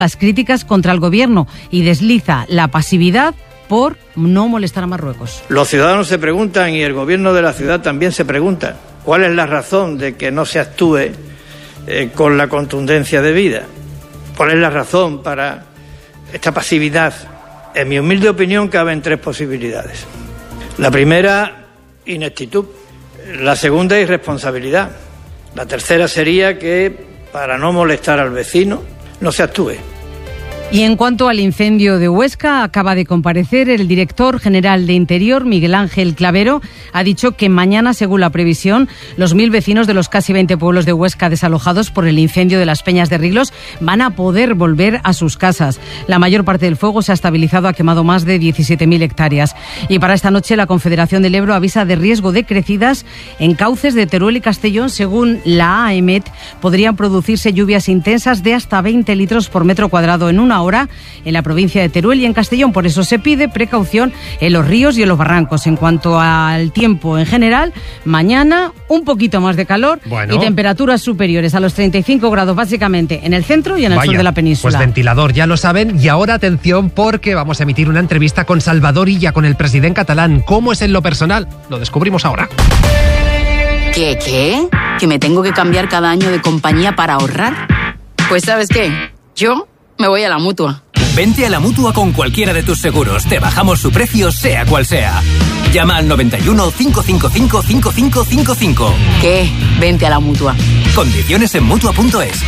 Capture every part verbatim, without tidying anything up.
las críticas contra el gobierno y desliza la pasividad por no molestar a Marruecos. Los ciudadanos se preguntan, y el gobierno de la ciudad también se pregunta, ¿cuál es la razón de que no se actúe eh, con la contundencia debida? ¿Cuál es la razón para esta pasividad? En mi humilde opinión caben tres posibilidades. La primera, ineptitud. La segunda, irresponsabilidad. La tercera sería que, para no molestar al vecino, no se actúe. Y en cuanto al incendio de Huesca, acaba de comparecer el director general de Interior, Miguel Ángel Clavero. Ha dicho que mañana, según la previsión, los mil vecinos de los casi veinte pueblos de Huesca desalojados por el incendio de las Peñas de Riglos van a poder volver a sus casas. La mayor parte del fuego se ha estabilizado, ha quemado más de diecisiete mil hectáreas. Y para esta noche, la Confederación del Ebro avisa de riesgo de crecidas en cauces de Teruel y Castellón. Según la AEMET, podrían producirse lluvias intensas de hasta veinte litros por metro cuadrado en una hora en la provincia de Teruel y en Castellón. Por eso se pide precaución en los ríos y en los barrancos. En cuanto al tiempo en general, mañana un poquito más de calor bueno. y temperaturas superiores a los treinta y cinco grados básicamente en el centro y en el Vaya, sur de la península. Pues ventilador, ya lo saben. Y ahora atención, porque vamos a emitir una entrevista con Salvador Illa, con el presidente catalán. ¿Cómo es en lo personal? Lo descubrimos ahora. ¿Qué, qué? ¿Que me tengo que cambiar cada año de compañía para ahorrar? Pues ¿sabes qué? Yo me voy a la Mutua. Vente a la Mutua con cualquiera de tus seguros. Te bajamos su precio, sea cual sea. Llama al noventa y uno, cinco cinco cinco, cinco cinco cinco cinco. ¿Qué? Vente a la Mutua. Condiciones en Mutua punto es.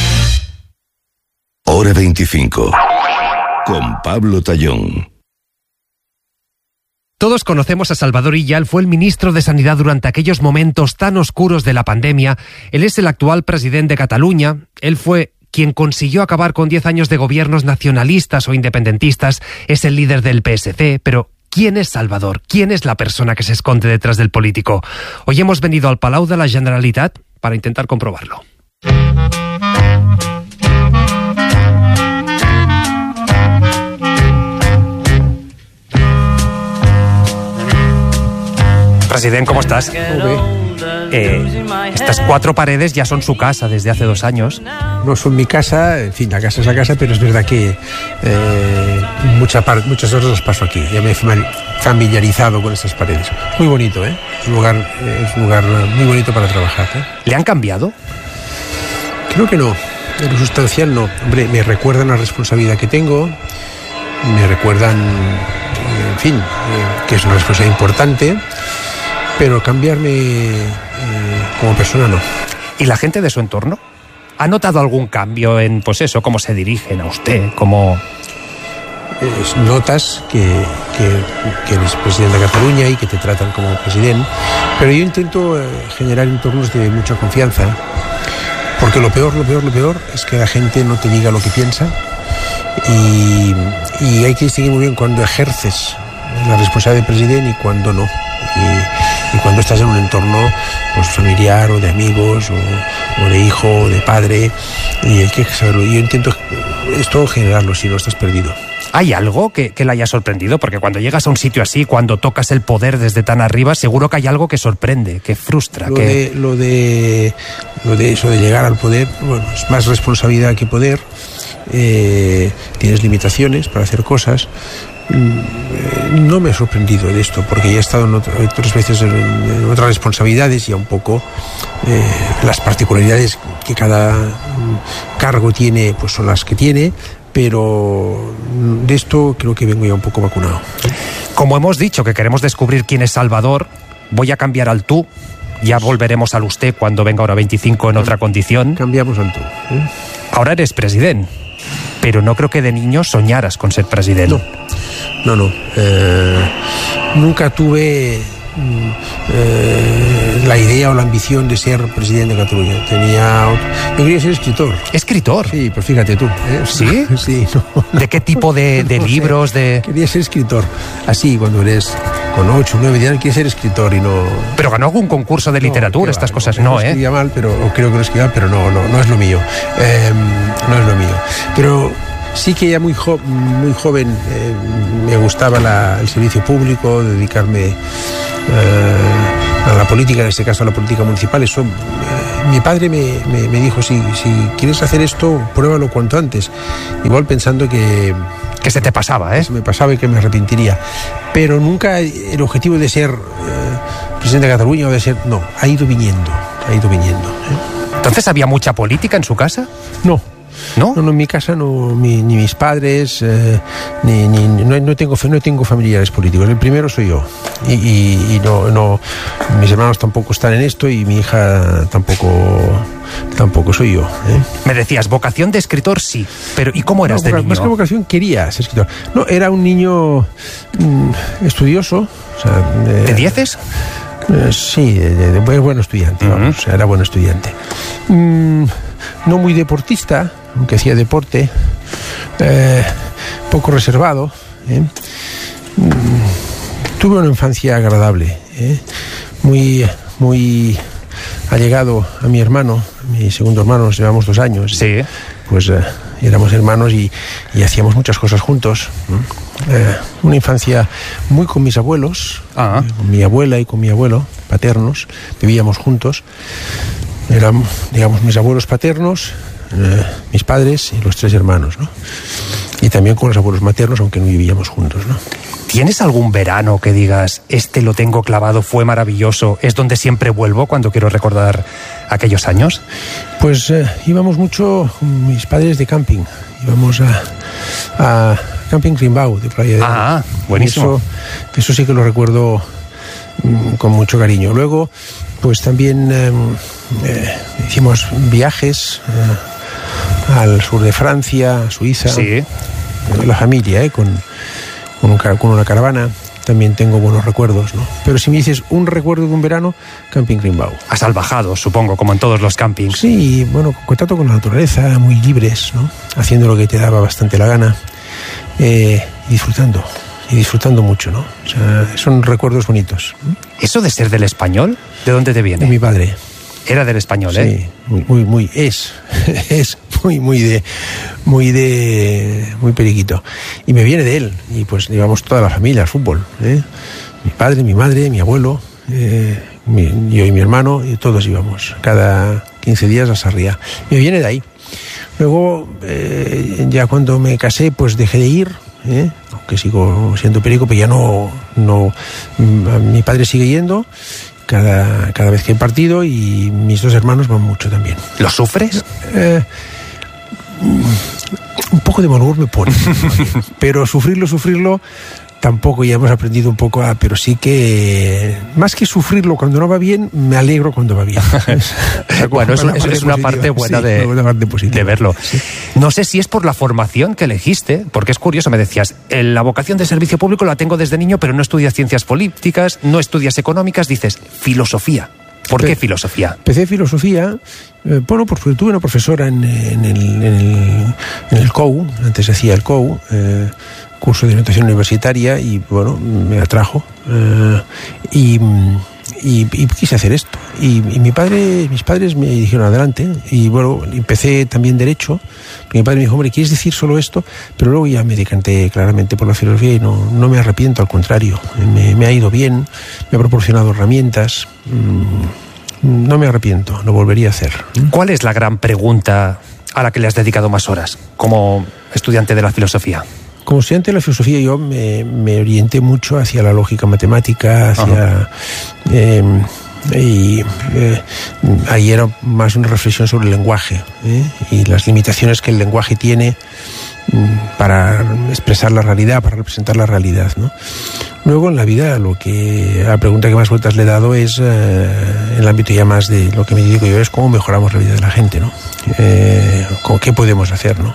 Hora veinticinco. Con Pablo Tallón. Todos conocemos a Salvador Illa. Él fue el ministro de Sanidad durante aquellos momentos tan oscuros de la pandemia. Él es el actual presidente de Cataluña. Él fue quien consiguió acabar con diez años de gobiernos nacionalistas o independentistas. Es el líder del P S C, pero ¿quién es Salvador? ¿Quién es la persona que se esconde detrás del político? Hoy hemos venido al Palau de la Generalitat para intentar comprobarlo. Presidente, ¿cómo estás? Eh, estas cuatro paredes ya son su casa desde hace dos años. No son mi casa, en fin, la casa es la casa, pero es verdad que eh, mucha par, muchas horas las paso aquí. Ya me he familiarizado con estas paredes. Muy bonito, ¿eh? Es un lugar, eh, es un lugar muy bonito para trabajar, ¿eh? ¿Le han cambiado? Creo que no. En lo sustancial no. Hombre, me recuerdan la responsabilidad que tengo, me recuerdan, en fin, eh, que es una responsabilidad importante, pero cambiarme eh, como persona no. ¿Y la gente de su entorno? ¿Ha notado algún cambio en, pues eso, cómo se dirigen a usted? ¿Cómo...? Es, notas que, que, que eres presidente de Cataluña y que te tratan como presidente, pero yo intento eh, generar entornos de mucha confianza, porque lo peor, lo peor, lo peor es que la gente no te diga lo que piensa, y, y hay que distinguir muy bien cuando ejerces la responsabilidad de presidente y cuando no. Y, y cuando estás en un entorno pues, familiar o de amigos o, o de hijo o de padre, y hay que saberlo. Yo intento esto generarlo, si no estás perdido. ¿Hay algo que, que le haya sorprendido? Porque cuando llegas a un sitio así, cuando tocas el poder desde tan arriba, seguro que hay algo que sorprende, que frustra. Lo, que... de, lo, de, lo de eso de llegar al poder, bueno, es más responsabilidad que poder. Eh, tienes limitaciones para hacer cosas. No me he sorprendido de esto, porque ya he estado en otra, otras veces en, en otras responsabilidades y a un poco eh, las particularidades que cada cargo tiene pues son las que tiene, pero de esto creo que vengo ya un poco vacunado. Como hemos dicho que queremos descubrir quién es Salvador, voy a cambiar al tú. Ya volveremos al usted cuando venga Hora veinticinco en otra condición. Cambiamos al tú, ¿eh? Ahora eres presidente, pero no creo que de niño soñaras con ser presidente. No, no, no. Eh, nunca tuve eh, la idea o la ambición de ser presidente de Cataluña. Tenía, yo quería ser escritor. ¿Escritor? Sí, pero fíjate tú, ¿eh? ¿Sí? Sí. No. ¿De qué tipo de, de no libros? Sé. De... Quería ser escritor. Así, cuando eres con ocho, nueve años, quieres ser escritor y no... Pero ganó algún concurso de literatura, no, estas va, cosas no, no, no ¿eh? Escribía mal, pero, o creo que lo escribía, pero no, no, no es lo mío. Eh, no es lo mío. Pero... sí que ya muy, jo- muy joven eh, me gustaba la, el servicio público, dedicarme eh, a la política, en este caso a la política municipal. Eso eh, mi padre me, me, me dijo, si, si quieres hacer esto, pruébalo cuanto antes. Igual pensando que... Que se te pasaba, ¿eh? Se me pasaba y que me arrepentiría. Pero nunca el objetivo de ser eh, presidente de Cataluña o de ser... No, ha ido viniendo, ha ido viniendo. ¿eh? ¿Entonces había mucha política en su casa? No. ¿No? No, no, en mi casa no, mi, ni mis padres, eh, ni, ni no, no tengo no tengo familiares políticos. El primero soy yo. Y, y, y no, no, mis hermanos tampoco están en esto y mi hija tampoco, tampoco soy yo. ¿eh? Me decías, vocación de escritor sí, pero ¿y cómo eras no, de voca- niño? Más que vocación, quería ser escritor. No, era un niño mm, estudioso. O sea, eh, ¿De dieces? Eh, sí, de, de, de buen, buen estudiante, Uh-huh. vamos, era buen estudiante. Mm, no muy deportista, aunque hacía deporte, eh, poco reservado. ¿eh? Mm, tuve una infancia agradable, ¿eh? muy, muy allegado a mi hermano, mi segundo hermano, nos llevamos dos años. Sí. Pues eh, éramos hermanos y, y hacíamos muchas cosas juntos. ¿no? Eh, una infancia muy con mis abuelos, Ah. eh, con mi abuela y con mi abuelo paternos, vivíamos juntos. Eran, digamos, mis abuelos paternos, eh, mis padres y los tres hermanos, ¿no? Y también con los abuelos maternos, aunque no vivíamos juntos, ¿no? ¿Tienes algún verano que digas, este lo tengo clavado, fue maravilloso, es donde siempre vuelvo cuando quiero recordar aquellos años? Pues eh, íbamos mucho con mis padres de camping. Íbamos a, a Camping Rimbau, de Playa de Ah, Oro. buenísimo. Eso, eso sí que lo recuerdo mm, con mucho cariño. Luego, pues también eh, eh, hicimos viajes eh, al sur de Francia, a Suiza. Sí. La familia, ¿eh? con, con, un, ca- con una caravana. También tengo buenos recuerdos, ¿no? Pero si me dices un recuerdo de un verano, Camping Rimbau. A salvajados, supongo, como en todos los campings. Sí, bueno, con contacto con la naturaleza, muy libres, ¿no? Haciendo lo que te daba bastante la gana, eh, y disfrutando, y disfrutando mucho, ¿no? O sea, son recuerdos bonitos. ¿no? ¿Eso de ser del español, de dónde te viene? De mi padre. Era del español, ¿eh? Sí, muy, muy, muy, es, es muy, muy de, muy de, muy periquito. Y me viene de él, y pues llevamos toda la familia al fútbol, ¿eh? Mi padre, mi madre, mi abuelo, eh, mi, yo y mi hermano, y todos íbamos, cada quince días a Sarriá. Me viene de ahí. Luego, eh, ya cuando me casé, pues dejé de ir, ¿eh? Aunque sigo siendo perico, pero ya no, no, mi padre sigue yendo, Cada, cada vez que hay partido, y mis dos hermanos van mucho también. ¿Lo sufres? Eh, un poco de mal humor me pone, pero sufrirlo, sufrirlo, tampoco. Ya hemos aprendido un poco a, pero sí que, más que sufrirlo cuando no va bien, me alegro cuando va bien. Bueno, eso, eso es una parte buena sí, de, una parte positiva. de verlo. Sí. No sé si es por la formación que elegiste, porque es curioso, me decías, en la vocación de servicio público la tengo desde niño, pero no estudias ciencias políticas, no estudias económicas, dices, filosofía. ¿Por qué filosofía? Empecé filosofía, eh, bueno, pues porque tuve una profesora en, en, el, en, el, en el C O U, antes hacía el C O U, eh, curso de orientación universitaria, y bueno, me atrajo, eh, y, y, y quise hacer esto. Y, y mi padre, mis padres me dijeron adelante, y bueno, empecé también Derecho. Mi padre me dijo, hombre, ¿quieres decir solo esto? Pero luego ya me decanté claramente por la filosofía, y no, no me arrepiento, al contrario, me, me ha ido bien, me ha proporcionado herramientas. Mmm, no me arrepiento, lo volvería a hacer. ¿Cuál es la gran pregunta a la que le has dedicado más horas como estudiante de la filosofía? Como estudiante de la filosofía yo me, me orienté mucho hacia la lógica matemática, hacia... Eh, y eh, ahí era más una reflexión sobre el lenguaje, ¿eh? Y las limitaciones que el lenguaje tiene mm, para expresar la realidad, para representar la realidad, ¿no? Luego en la vida, lo que la pregunta que más vueltas le he dado es, eh, en el ámbito ya más de lo que me dedico yo, es cómo mejoramos la vida de la gente, ¿no? Eh, ¿qué podemos hacer, no?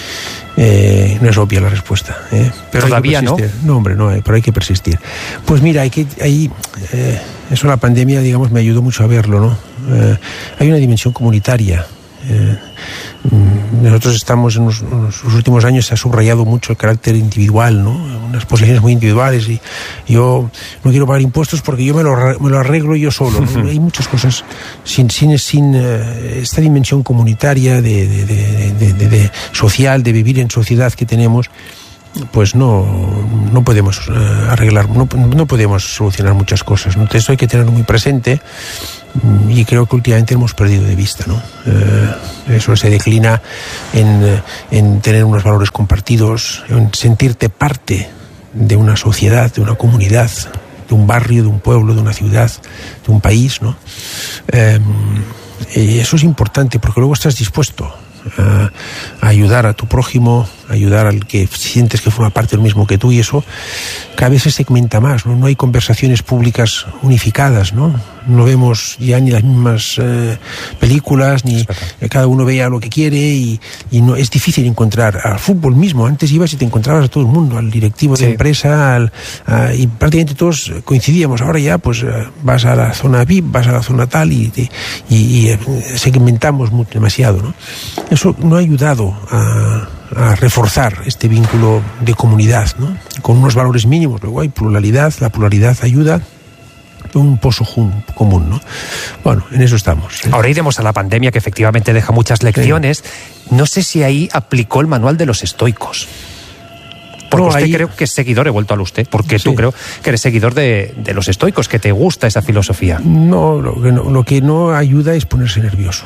Eh, no es obvia la respuesta, ¿eh? Pero todavía no. No, hombre, no, pero hay que persistir. Pues mira, hay que, hay, eh, eso la pandemia, digamos, me ayudó mucho a verlo, ¿no? Eh, hay una dimensión comunitaria. Eh, nosotros estamos en los, en los últimos años, se ha subrayado mucho el carácter individual, ¿no? Unas posiciones muy individuales, y yo no quiero pagar impuestos porque yo me lo, me lo arreglo yo solo, ¿no? Hay muchas cosas sin, sin, sin uh, esta dimensión comunitaria de, de, de, de, de, de social, de vivir en sociedad que tenemos, pues no, no podemos eh, arreglar, no, no podemos solucionar muchas cosas, ¿no? Entonces esto hay que tenerlo muy presente, y creo que últimamente hemos perdido de vista, ¿no? Eh, eso se declina en, en tener unos valores compartidos, en sentirte parte de una sociedad, de una comunidad, de un barrio, de un pueblo, de una ciudad, de un país, ¿no? Eh, y eso es importante porque luego estás dispuesto a, a ayudar a tu prójimo, a ayudar al que sientes que forma parte del mismo que tú, y eso cada vez se segmenta más, ¿no? No hay conversaciones públicas unificadas, ¿no? No vemos ya ni las mismas eh, películas, ni cada uno vea lo que quiere, y, y no es difícil encontrar al fútbol mismo. Antes ibas y te encontrabas a todo el mundo, al directivo de sí. empresa, al, a, y prácticamente todos coincidíamos. Ahora ya pues vas a la zona V I P, vas a la zona tal, y, y, y segmentamos mucho, demasiado, ¿no? Eso no ha ayudado a a reforzar este vínculo de comunidad, ¿no? Con unos valores mínimos. Luego hay pluralidad, la pluralidad ayuda, un pozo común, ¿no? Bueno, en eso estamos, ¿eh? Ahora iremos a la pandemia, que efectivamente deja muchas lecciones. Sí. No sé si ahí aplicó el manual de los estoicos. Porque no, usted ahí... creo que es seguidor, he vuelto a usted, porque sí. tú creo que eres seguidor de, de los estoicos, que te gusta esa filosofía. No, lo que no, lo que no ayuda es ponerse nervioso.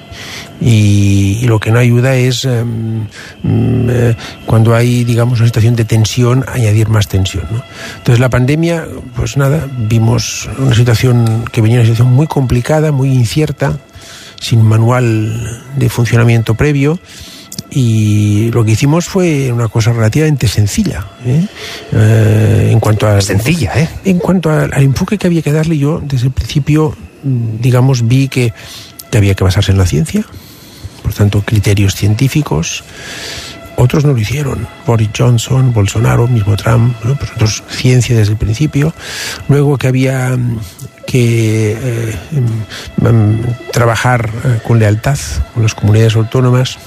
Y, y lo que no ayuda es eh, eh, cuando hay, digamos, una situación de tensión, añadir más tensión, ¿no? Entonces la pandemia, pues nada, vimos una situación que venía, una situación muy complicada, muy incierta, sin manual de funcionamiento previo, y lo que hicimos fue una cosa relativamente sencilla, ¿eh? Eh, en cuanto a sencilla, ¿eh? En cuanto a, al enfoque que había que darle, yo desde el principio, digamos, vi que, que había que basarse en la ciencia. Por tanto, criterios científicos. Otros no lo hicieron. Boris Johnson, Bolsonaro, mismo Trump, ¿no? Pues otros, ciencia desde el principio. Luego que había que eh, um, trabajar eh, con lealtad con las comunidades autónomas,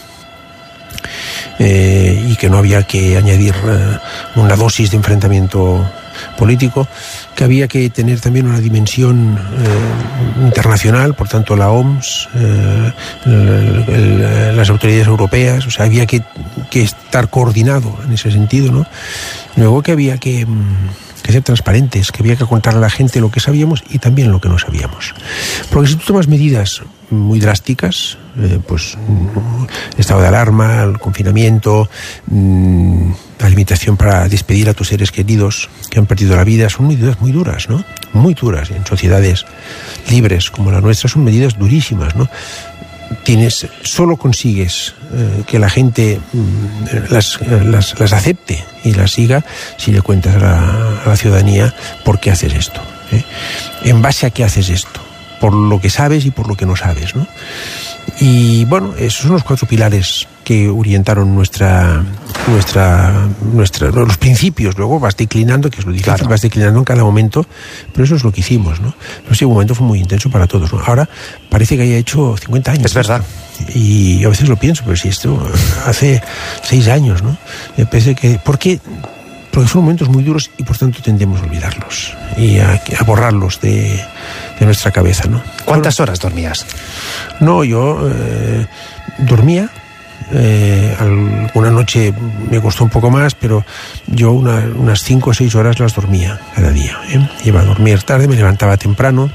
eh, y que no había que añadir eh, una dosis de enfrentamiento político, que había que tener también una dimensión eh, internacional, por tanto la O M S, eh, el, el, las autoridades europeas, o sea, había que, que estar coordinado en ese sentido, ¿no? Luego que había que, que ser transparentes, que había que contarle a la gente lo que sabíamos y también lo que no sabíamos. Porque si tú tomas medidas muy drásticas, eh, pues estado de alarma, el confinamiento, mmm, la limitación para despedir a tus seres queridos que han perdido la vida, son medidas muy duras, ¿no? Muy duras. En sociedades libres como la nuestra son medidas durísimas, ¿no? Tienes, solo consigues eh, que la gente mm, las, las, las acepte y las siga si le cuentas a la, a la ciudadanía por qué haces esto, ¿eh? En base a qué haces esto, por lo que sabes y por lo que no sabes, ¿no? Y bueno, esos son los cuatro pilares que orientaron nuestra, nuestra, nuestra, los principios. Luego vas declinando, que es lo difícil, claro. Vas declinando en cada momento, pero eso es lo que hicimos, ¿no? Pero ese momento fue muy intenso para todos, ¿no? Ahora parece que haya hecho cincuenta años. Es verdad. Y a veces lo pienso, pero si esto hace seis años, ¿no? Me parece que, ¿por qué? Porque son momentos muy duros y por tanto tendemos a olvidarlos y a, a borrarlos de, de nuestra cabeza, ¿no? ¿Cuántas bueno, horas dormías? No, yo eh, dormía. Eh, alguna noche me costó un poco más, pero yo una, unas cinco o seis horas las dormía cada día, ¿eh? Iba a dormir tarde, me levantaba temprano.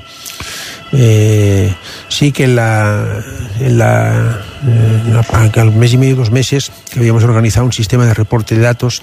Eh, sí que en la, en la, en la al mes y medio, dos meses, que habíamos organizado un sistema de reporte de datos.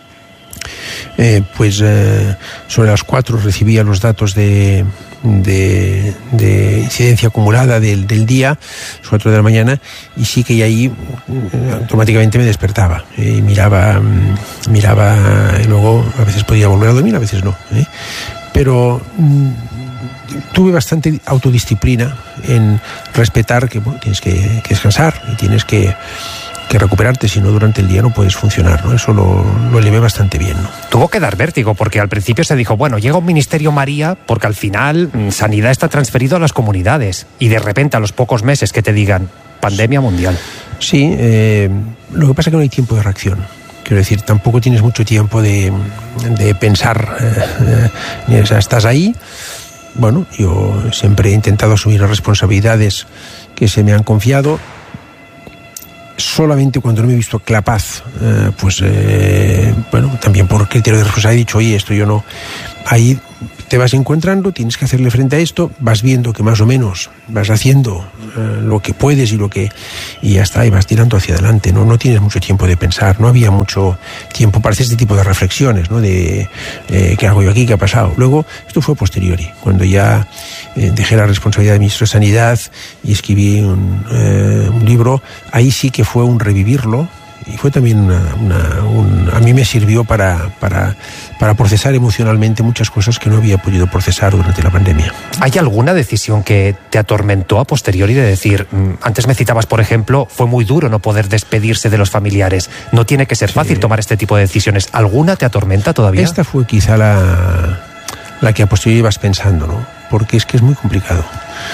Eh, pues eh, sobre las cuatro recibía los datos de, de, de incidencia acumulada del, del día, las cuatro de la mañana, y sí que ahí eh, automáticamente me despertaba, eh, y miraba, miraba, y luego a veces podía volver a dormir, a veces no, ¿eh? Pero mm, tuve bastante autodisciplina en respetar que, bueno, tienes que, que descansar y tienes que que recuperarte, si no durante el día no puedes funcionar, ¿no? Eso lo, lo elevé bastante bien, ¿no? Tuvo que dar vértigo, porque al principio se dijo, bueno, llega un Ministerio María, porque al final sanidad está transferido a las comunidades, y de repente a los pocos meses que te digan, pandemia mundial. Sí, eh, lo que pasa es que no hay tiempo de reacción. Quiero decir, tampoco tienes mucho tiempo de, de pensar, eh, eh, o sea, estás ahí. Bueno, yo siempre he intentado asumir las responsabilidades que se me han confiado. solamente cuando no me he visto capaz, eh, pues eh, bueno, también por criterio de responsabilidad he dicho, oye, esto yo no. Ahí te vas encontrando, tienes que hacerle frente a esto, vas viendo que más o menos vas haciendo eh, lo que puedes y lo que y ya está, y vas tirando hacia adelante, no no tienes mucho tiempo de pensar, no había mucho tiempo para hacer este tipo de reflexiones, ¿no? De eh, ¿qué hago yo aquí? ¿Qué ha pasado? Luego, esto fue posteriori, cuando ya eh, dejé la responsabilidad de ministro de Sanidad y escribí un, eh, un libro, ahí sí que fue un revivirlo. Y fue también una, una, un, a mí me sirvió para, para, para procesar emocionalmente muchas cosas que no había podido procesar durante la pandemia. ¿Hay alguna decisión que te atormentó a posteriori de decir, antes me citabas, por ejemplo, fue muy duro no poder despedirse de los familiares, no tiene que ser fácil sí. tomar este tipo de decisiones? ¿Alguna te atormenta todavía? Esta fue quizá la, la que a posteriori vas pensando, ¿no? Porque es que es muy complicado.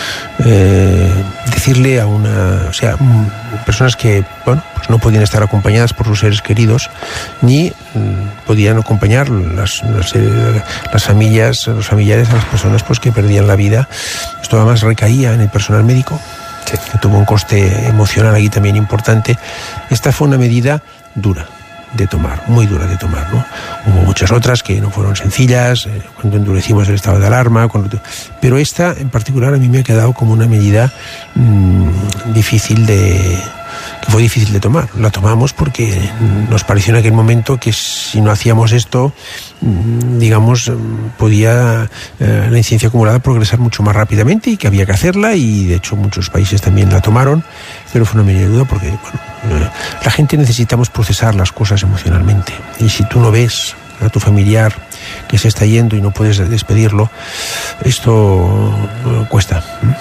Eh, decirle a una, o sea, personas que, bueno, pues no podían estar acompañadas por sus seres queridos, ni mm, podían acompañar las, las, eh, las familias, los familiares a las personas pues que perdían la vida. Esto además recaía en el personal médico, sí. que tuvo un coste emocional aquí también importante. Esta fue una medida dura de tomar, muy dura de tomar, ¿no? Hubo muchas otras que no fueron sencillas, eh, cuando endurecimos el estado de alarma, cuando... pero esta en particular a mí me ha quedado como una medida mmm, difícil de... que fue difícil de tomar. La tomamos porque nos pareció en aquel momento que si no hacíamos esto, digamos, podía eh, la incidencia acumulada progresar mucho más rápidamente y que había que hacerla, y de hecho muchos países también la tomaron, pero fue una medida de duda porque, bueno, eh, la gente necesitamos procesar las cosas emocionalmente, y si tú no ves a tu familiar que se está yendo y no puedes despedirlo, esto eh, cuesta.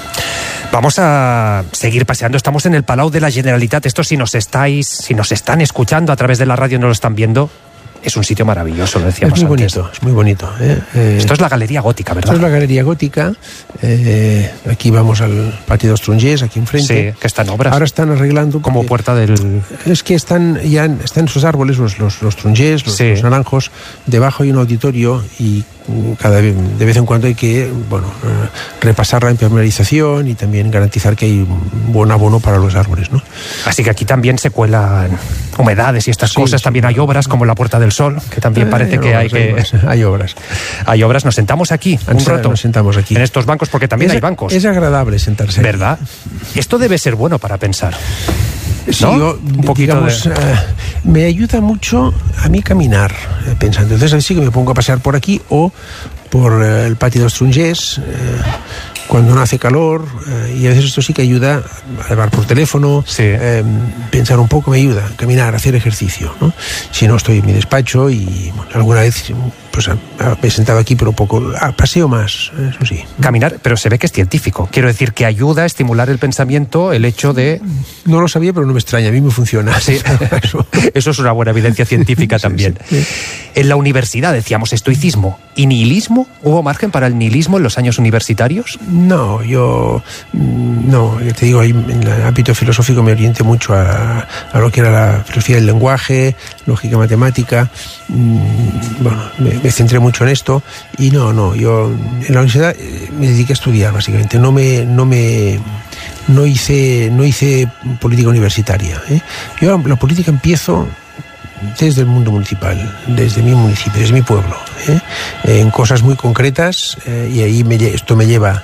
Vamos a seguir paseando. Estamos en el Palau de la Generalitat. Esto, si nos estáis, si nos están escuchando a través de la radio, no lo están viendo, es un sitio maravilloso, lo decíamos antes. Es muy antes. bonito, es muy bonito. ¿eh? Eh, esto es la Galería Gótica, ¿verdad? Esto es la Galería Gótica. Eh, aquí vamos al Patio de los Trongers, aquí enfrente. Sí, que está en obras. Ahora están arreglando. Como puerta del... Es que están ya están esos árboles, los, los, los Trongers, los, sí. los naranjos. Debajo hay un auditorio y cada vez, de vez en cuando hay que, bueno, eh, repasar la impermeabilización y también garantizar que hay un buen abono para los árboles, ¿no? Así que aquí también se cuelan humedades y estas sí, cosas. Sí, también hay obras como la Puerta del Sol, que también eh, parece que hay, hay que... Obras, hay obras. Hay obras. Nos sentamos aquí un rato. Nos sentamos aquí. En estos bancos, porque también es, hay bancos. Es agradable sentarse aquí. ¿Verdad? Esto debe ser bueno para pensar. Sí, ¿no? yo, un poquito digamos, de... uh, me ayuda mucho a mí caminar, eh, pensando. Entonces así que me pongo a pasear por aquí o por uh, el Patio de los Trongers, uh, cuando no hace calor, uh, y a veces esto sí que ayuda a hablar por teléfono, sí. eh, pensar un poco me ayuda, caminar, hacer ejercicio, ¿no? Si no, estoy en mi despacho y bueno, alguna vez pues me he sentado aquí, pero poco, ah, paseo más, eso sí. Caminar, pero se ve que es científico. Quiero decir que ayuda a estimular el pensamiento, el hecho de... No lo sabía, pero no me extraña, a mí me funciona. Sí. Eso es una buena evidencia científica también. Sí, sí. En la universidad decíamos estoicismo y nihilismo. ¿Hubo margen para el nihilismo en los años universitarios? No, yo... No, yo te digo, ahí en el ámbito filosófico me orienté mucho a, a lo que era la filosofía del lenguaje, lógica matemática. Bueno, me, me centré mucho en esto y no, no, yo en la universidad me dediqué a estudiar básicamente, no me, no me, no hice, no hice política universitaria, ¿eh? Yo la política empiezo desde el mundo municipal, desde mi municipio, desde mi pueblo, ¿eh? En cosas muy concretas, eh, y ahí me, esto me lleva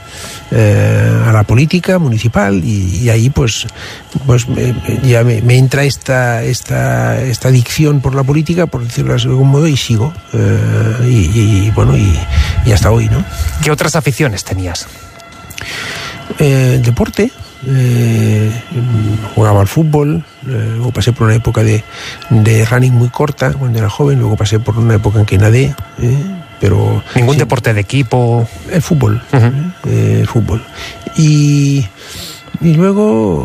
eh, a la política municipal y, y ahí pues, pues me, ya me, me entra esta, esta, esta adicción por la política, por decirlo de algún modo, y sigo, eh, y, y bueno, y, y hasta hoy, ¿no? ¿Qué otras aficiones tenías? Eh, deporte. Eh, jugaba al fútbol, eh, luego pasé por una época de, de running muy corta cuando era joven, luego pasé por una época en que nadé, eh, pero... ¿Ningún sí, deporte de equipo? El fútbol, uh-huh. eh, el fútbol. Y, y luego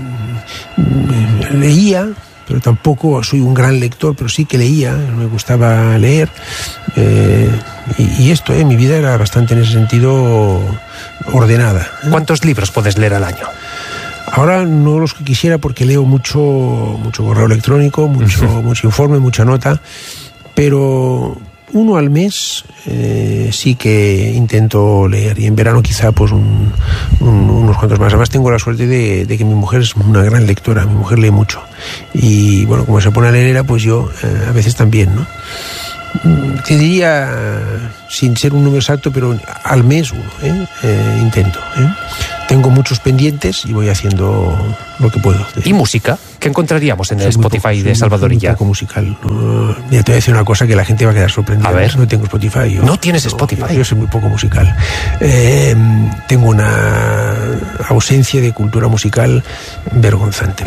eh, leía, pero tampoco soy un gran lector, pero sí que leía, me gustaba leer, eh, y, y esto, eh, mi vida era bastante en ese sentido ordenada. ¿eh? ¿Cuántos libros puedes leer al año? Ahora no los que quisiera porque leo mucho, mucho correo electrónico, mucho, uh-huh. mucho informe, mucha nota, pero uno al mes eh, sí que intento leer, y en verano quizá pues un, un, unos cuantos más. Además tengo la suerte de, de que mi mujer es una gran lectora, mi mujer lee mucho, y bueno, como se pone a leer, pues yo eh, a veces también, ¿no? Te diría, sin ser un número exacto, pero al mes uno, ¿eh? Eh, intento. ¿eh? Tengo muchos pendientes y voy haciendo lo que puedo. ¿Y música? ¿Qué encontraríamos en el Soy muy Spotify poco- de soy Salvador muy Illa? poco musical. No, mira, te voy a decir una cosa que la gente va a quedar sorprendida. A ver. No tengo Spotify. Yo, ¿No tienes Spotify? Yo, yo soy muy poco musical. Eh, tengo una ausencia de cultura musical vergonzante.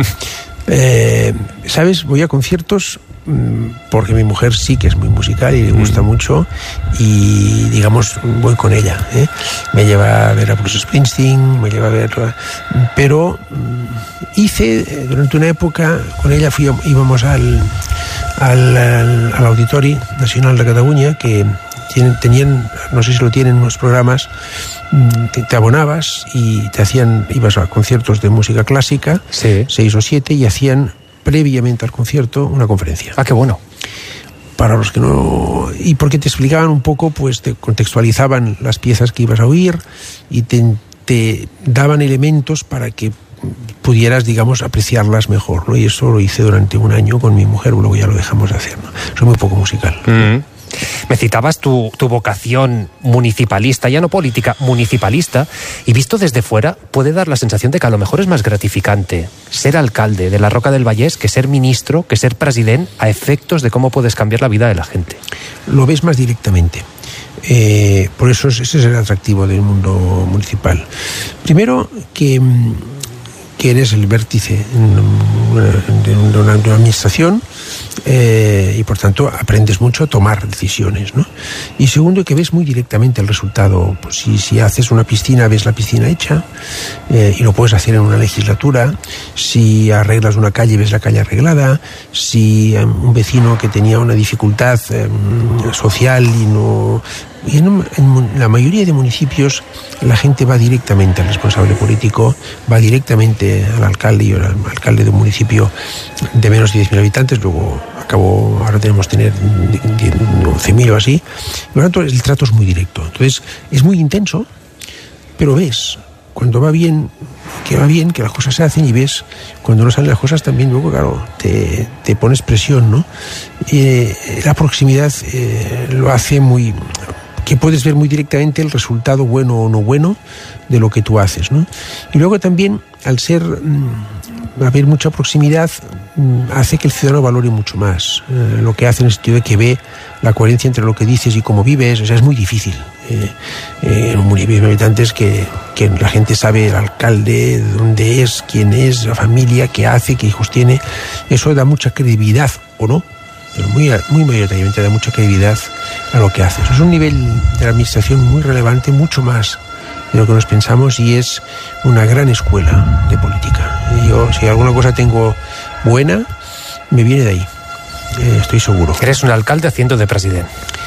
eh, ¿Sabes? Voy a conciertos porque mi mujer sí que es muy musical y le gusta mm. mucho, y digamos voy con ella, ¿eh? Me lleva a ver a Bruce Springsteen, me lleva a ver, pero hice durante una época con ella, fui, íbamos al al, al, al Auditori Nacional de Cataluña, que tienen, tenían, no sé si lo tienen, unos programas. Te, te abonabas y te hacían, ibas a conciertos de música clásica, sí. seis o siete, y hacían previamente al concierto una conferencia. Ah, qué bueno. Para los que no... Y porque te explicaban un poco, pues te contextualizaban las piezas que ibas a oír y te, te daban elementos para que pudieras, digamos, apreciarlas mejor, ¿no? Y eso lo hice durante un año con mi mujer, luego ya lo dejamos de hacer, ¿no? Soy muy poco musical. Mm. Me citabas tu, tu vocación municipalista, ya no política, municipalista, y visto desde fuera puede dar la sensación de que a lo mejor es más gratificante ser alcalde de la Roca del Vallès que ser ministro, que ser presidente, a efectos de cómo puedes cambiar la vida de la gente. Lo ves más directamente. Eh, por eso ese es el atractivo del mundo municipal. Primero, que... que eres el vértice de una, de una administración, eh, y por tanto aprendes mucho a tomar decisiones, ¿no? Y segundo, que ves muy directamente el resultado. Pues si, si haces una piscina, ves la piscina hecha, eh, y lo puedes hacer en una legislatura. Si arreglas una calle, ves la calle arreglada. Si eh, un vecino que tenía una dificultad eh, social y no... Y en, en la mayoría de municipios la gente va directamente al responsable político, va directamente al alcalde, y al alcalde de un municipio de menos de diez mil habitantes, luego acabó, ahora tenemos que tener once mil o así. Por lo tanto, el trato es muy directo. Entonces, es muy intenso, pero ves cuando va bien, que va bien, que las cosas se hacen, y ves cuando no salen las cosas también, luego, claro, te, te pones presión, ¿no? Eh, la proximidad eh, lo hace muy... que puedes ver muy directamente el resultado bueno o no bueno de lo que tú haces, ¿no? Y luego también, al ser mmm, haber mucha proximidad, mmm, hace que el ciudadano valore mucho más eh, lo que hace, en el sentido de que ve la coherencia entre lo que dices y cómo vives. O sea, es muy difícil eh, eh, en un municipio de habitantes que, que la gente sabe el alcalde, dónde es, quién es, la familia, qué hace, qué hijos tiene. Eso da mucha credibilidad, ¿o no? Pero muy, muy mayoritariamente da mucha credibilidad a lo que haces. Es un nivel de la administración muy relevante, mucho más de lo que nos pensamos, y es una gran escuela de política. Yo, si alguna cosa tengo buena, me viene de ahí, eh, estoy seguro. Eres un alcalde haciendo de presidente.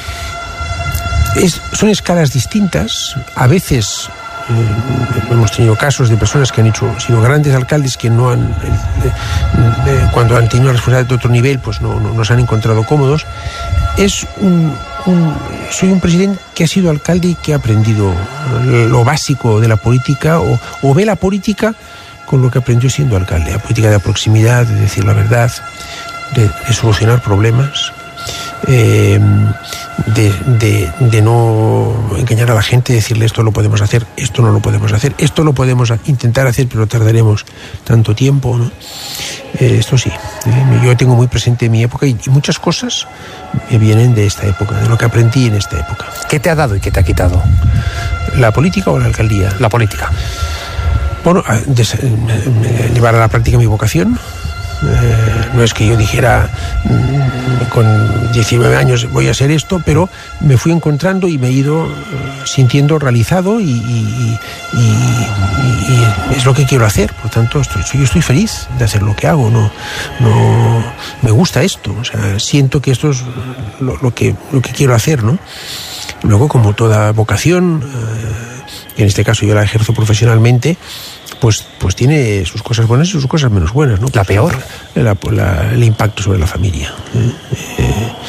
Es, son escalas distintas, a veces... Eh, hemos tenido casos de personas que han hecho, sido grandes alcaldes que no han, eh, eh, cuando han tenido responsabilidad de otro nivel, pues no, no, no se han encontrado cómodos. Es un, un, soy un presidente que ha sido alcalde y que ha aprendido lo básico de la política, o, o ve la política con lo que aprendió siendo alcalde. La política de la proximidad, de decir la verdad, de, de solucionar problemas. Eh, de, de, de no engañar a la gente, decirle esto lo podemos hacer, esto no lo podemos hacer, esto lo podemos intentar hacer, pero tardaremos tanto tiempo, ¿no? Eh, esto sí, eh, yo tengo muy presente mi época, y, y muchas cosas me vienen de esta época, de lo que aprendí en esta época. ¿Qué te ha dado y qué te ha quitado? ¿La política o la alcaldía? La política. Bueno, des, llevar a la práctica mi vocación. Eh, no es que yo dijera mmm, con diecinueve años voy a hacer esto, pero me fui encontrando y me he ido uh, sintiendo realizado, y, y, y, y, y es lo que quiero hacer. Por tanto, estoy, yo estoy feliz de hacer lo que hago. No, no me gusta esto. O sea, siento que esto es lo, lo que lo que quiero hacer, ¿no? Luego, como toda vocación, uh, en este caso yo la ejerzo profesionalmente, pues, pues tiene sus cosas buenas y sus cosas menos buenas, ¿no? ¿La peor? La, la, el impacto sobre la familia. ¿eh? Eh,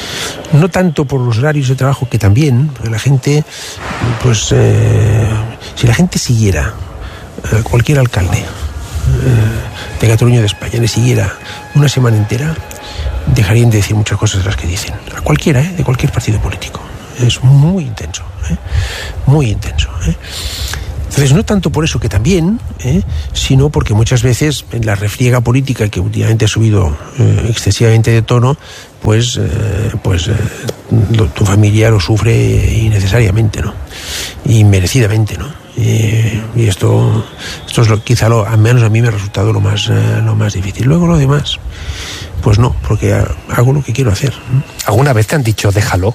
No tanto por los horarios de trabajo, que también, porque la gente, pues, eh, si la gente siguiera, eh, cualquier alcalde eh, de Cataluña o de España, le siguiera una semana entera, dejarían de decir muchas cosas de las que dicen. A cualquiera, ¿eh? De cualquier partido político. Es muy intenso, ¿eh? Muy intenso, ¿eh? Entonces, no tanto por eso, que también, ¿eh? sino porque muchas veces en la refriega política, que últimamente ha subido eh, excesivamente de tono, pues, eh, pues eh, lo, tu familia lo sufre innecesariamente, ¿no? Y merecidamente, ¿no? Y, y esto, esto es lo, quizá lo, al menos a mí me ha resultado lo más, eh, lo más difícil. Luego lo demás, pues no, porque hago lo que quiero hacer. ¿Alguna vez te han dicho déjalo?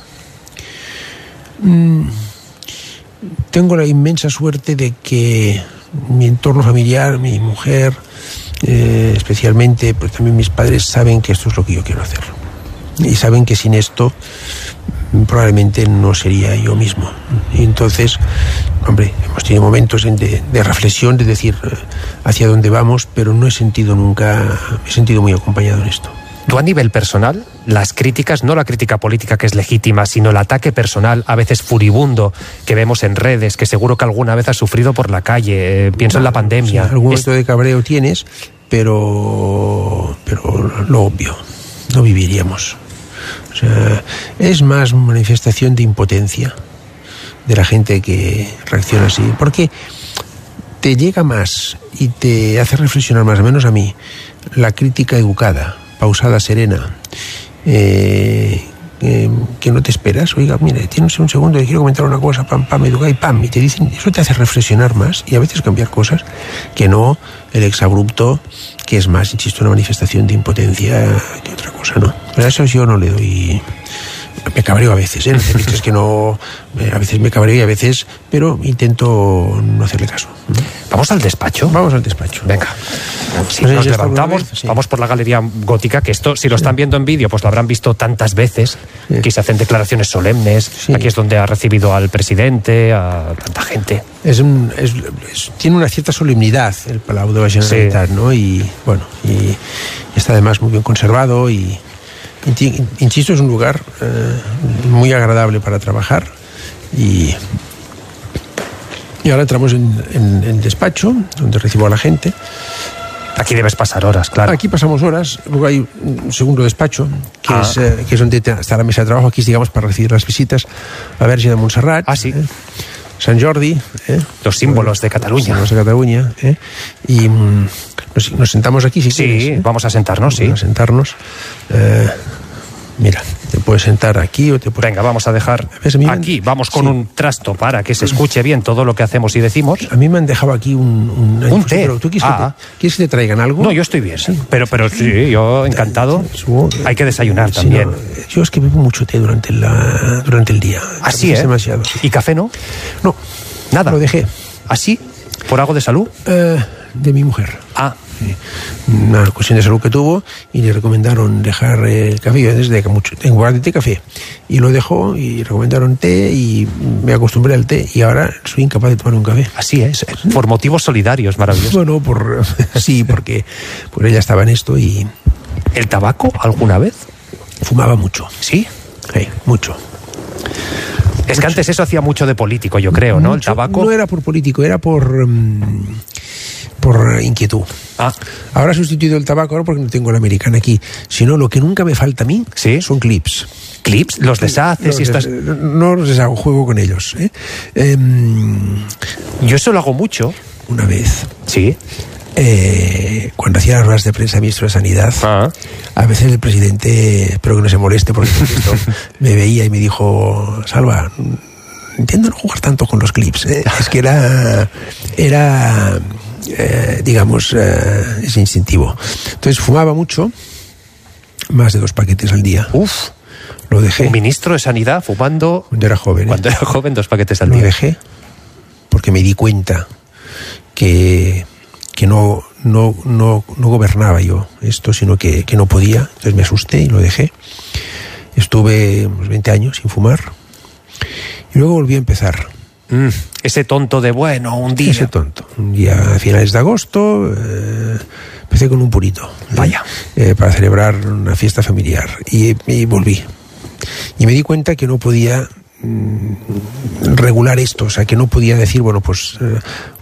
Mm. Tengo la inmensa suerte de que mi entorno familiar, mi mujer, eh, especialmente, pues también mis padres, saben que esto es lo que yo quiero hacer. Y saben que sin esto probablemente no sería yo mismo. Y entonces, hombre, hemos tenido momentos de, de reflexión, de decir eh, hacia dónde vamos, pero no he sentido nunca, me he sentido muy acompañado en esto. Tú, a nivel personal, las críticas, no la crítica política, que es legítima, sino el ataque personal, a veces furibundo, que vemos en redes, que seguro que alguna vez has sufrido por la calle, eh, pienso en la pandemia. Sí, algún momento es... de cabreo tienes, pero, pero lo obvio, no viviríamos. O sea, es más manifestación de impotencia de la gente que reacciona así, porque te llega más y te hace reflexionar más, o menos a mí, la crítica educada, pausada, serena, eh, eh, que no te esperas. Oiga, mire, tienes un segundo, le quiero comentar una cosa, pam, pam, educa y pam, y te dicen, eso te hace reflexionar más y a veces cambiar cosas, que no el exabrupto, que es más, insisto, una manifestación de impotencia que otra cosa, ¿no? Pero a eso yo no le doy... Me cabreo a veces, ¿eh? Es que no... A veces me cabreo y a veces... Pero intento no hacerle caso. ¿Vamos al despacho? Vamos al despacho. Venga. Si Pues nos ya levantamos, sí. vamos por la Galería Gótica, que esto, si lo están viendo en vídeo, pues lo habrán visto tantas veces. Sí. Aquí se hacen declaraciones solemnes. Sí. Aquí es donde ha recibido al presidente, a tanta gente. Es un, es, es, tiene una cierta solemnidad el Palau de la Generalitat, sí. ¿no? Y bueno, y está además muy bien conservado y... Insisto, es un lugar eh, muy agradable para trabajar y, y ahora entramos en, en, en despacho, donde recibo a la gente. Aquí debes pasar horas, claro. Aquí pasamos horas, luego hay un segundo despacho, que, ah. es, eh, que es donde está la mesa de trabajo. Aquí, digamos, para recibir las visitas, la Verge de Montserrat. Ah, sí. Eh, Sant Jordi. Eh, los símbolos de Cataluña. Los símbolos de Cataluña. Eh, y mm, nos, nos sentamos aquí, si Sí, quieres, ¿eh? vamos a sentarnos, vamos sí. a sentarnos. Eh, Mira, te puedes sentar aquí o te puedes... Venga, vamos a dejar ¿Ves? A mí aquí, me... vamos con sí. un trasto para que se escuche bien todo lo que hacemos y decimos. A mí me han dejado aquí un... Un, un té. Pero ¿tú quieres, ah. que te, ¿quieres que te traigan algo? No, yo estoy bien, sí. pero, pero sí, yo encantado. Subo, Hay que desayunar sí, también. No, yo es que bebo mucho té durante, la, durante el día. ¿Así, eh? Demasiado, sí. ¿Y café no? No, nada. Lo dejé. ¿Así? ¿Por algo de salud? Uh, de mi mujer. Ah. Una cuestión de salud que tuvo y le recomendaron dejar el café. Yo desde que mucho tengo guardado té café y lo dejó y recomendaron té y me acostumbré al té y ahora soy incapaz de tomar un café. Así es, por motivos solidarios, maravilloso. Bueno, por sí, porque pues ella estaba en esto y... ¿El tabaco alguna vez? Fumaba mucho. ¿Sí? Sí, mucho. Es que antes eso hacía mucho de político, yo creo, ¿no? Mucho, El tabaco. No era por político, era por... Um, por inquietud. Ah. Ahora he sustituido el tabaco, ahora porque no tengo la americana aquí. Sino lo que nunca me falta a mí ¿Sí? son clips. ¿Clips? ¿Los deshaces? Los y estás... des... No los deshago, juego con ellos. ¿eh? Eh, Yo eso lo hago mucho. Una vez. Sí. Eh, cuando hacía las ruedas de prensa ministro de Sanidad, ah. a veces el presidente, espero que no se moleste porque esto, me veía y me dijo, Salva, intenta no jugar tanto con los clips. ¿eh? Es que era... era Eh, digamos, eh, es instintivo. Entonces fumaba mucho, más de dos paquetes al día. Uf, lo dejé. Un ministro de Sanidad fumando... Cuando era joven. Cuando ¿eh? era joven, dos paquetes al lo día. Lo dejé porque me di cuenta que, que no, no, no, no gobernaba yo esto, sino que, que no podía. Entonces me asusté y lo dejé. Estuve unos veinte años sin fumar y luego volví a empezar. Mm, ese tonto de bueno, un día. Ese tonto. Un día a finales de agosto eh, empecé con un purito. Vaya. Eh, para celebrar una fiesta familiar. Y, y volví. Y me di cuenta que no podía mm, regular esto, o sea, que no podía decir, bueno, pues eh,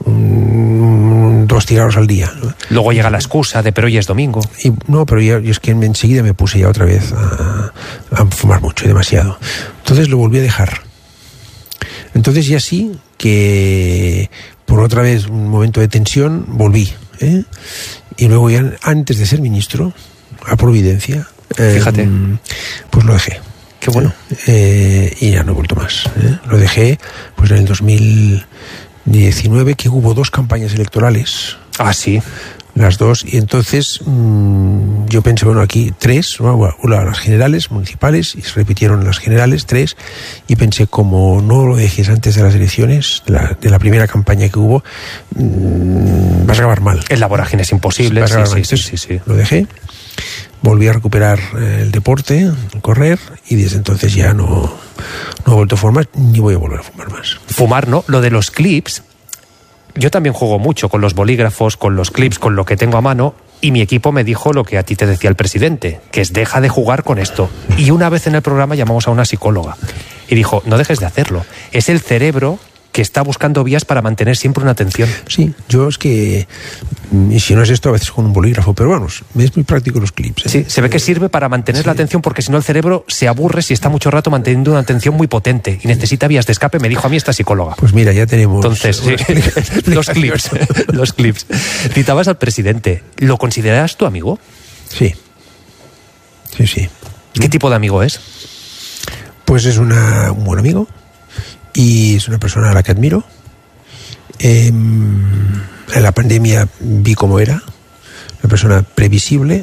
un, dos cigarros al día, ¿no? Luego llega la excusa de pero hoy es domingo. Y, no, pero ya, y es que enseguida me puse ya otra vez a, a fumar mucho y demasiado. Entonces lo volví a dejar. Entonces ya sí que por otra vez un momento de tensión volví, ¿eh? Y luego ya antes de ser ministro, a Providencia, eh, fíjate, pues lo dejé. Qué bueno. Eh, y ya no he vuelto más, ¿eh? Lo dejé pues en el dos mil diecinueve, que hubo dos campañas electorales. Ah, sí. Las dos, y entonces mmm, yo pensé, bueno, aquí tres, ¿no? Las generales, municipales, y se repitieron las generales, tres, y pensé, como no lo dejes antes de las elecciones, de la, de la primera campaña que hubo, mmm, vas a acabar mal. El vorágine es imposible. Sí, sí, sí, sí, sí. Lo dejé, volví a recuperar eh, el deporte, correr, y desde entonces ya no, no he vuelto a fumar, ni voy a volver a fumar más. Fumar, ¿no? Lo de los clips... Yo también juego mucho con los bolígrafos, con los clips, con lo que tengo a mano, y mi equipo me dijo lo que a ti te decía el presidente, que es deja de jugar con esto. Y una vez en el programa llamamos a una psicóloga y dijo, no dejes de hacerlo. Es el cerebro que está buscando vías para mantener siempre una atención. Sí, yo es que, y si no es esto, a veces con un bolígrafo, pero vamos, es muy práctico los clips, ¿eh? Sí, se ve que sirve para mantener sí. la atención, porque si no el cerebro se aburre si está mucho rato manteniendo una atención muy potente y necesita vías de escape, me dijo a mí esta psicóloga. Pues mira, ya tenemos... Entonces, sí, los clips, los clips. Citabas al presidente, ¿lo consideras tu amigo? Sí, sí, sí. ¿Qué tipo de amigo es? Pues es una, un buen amigo. Y es una persona a la que admiro. Eh, en la pandemia vi cómo era. Una persona previsible,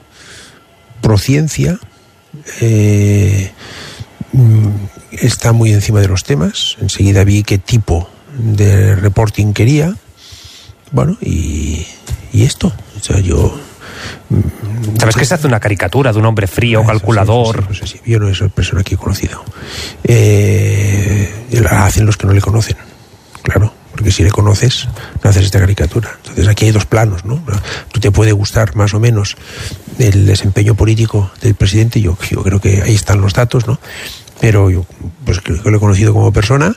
prociencia, eh, está muy encima de los temas. Enseguida vi qué tipo de reporting quería. Bueno, y, y esto. O sea, yo... ¿Sabes que se hace una caricatura de un hombre frío, calculador? Sí, sí, sí, sí. Yo no es la persona que he conocido. Eh, la hacen los que no le conocen, claro, porque si le conoces, no haces esta caricatura. Entonces aquí hay dos planos, ¿no? Tú te puede gustar más o menos el desempeño político del presidente, yo, yo creo que ahí están los datos, ¿no? Pero yo pues creo que lo he conocido como persona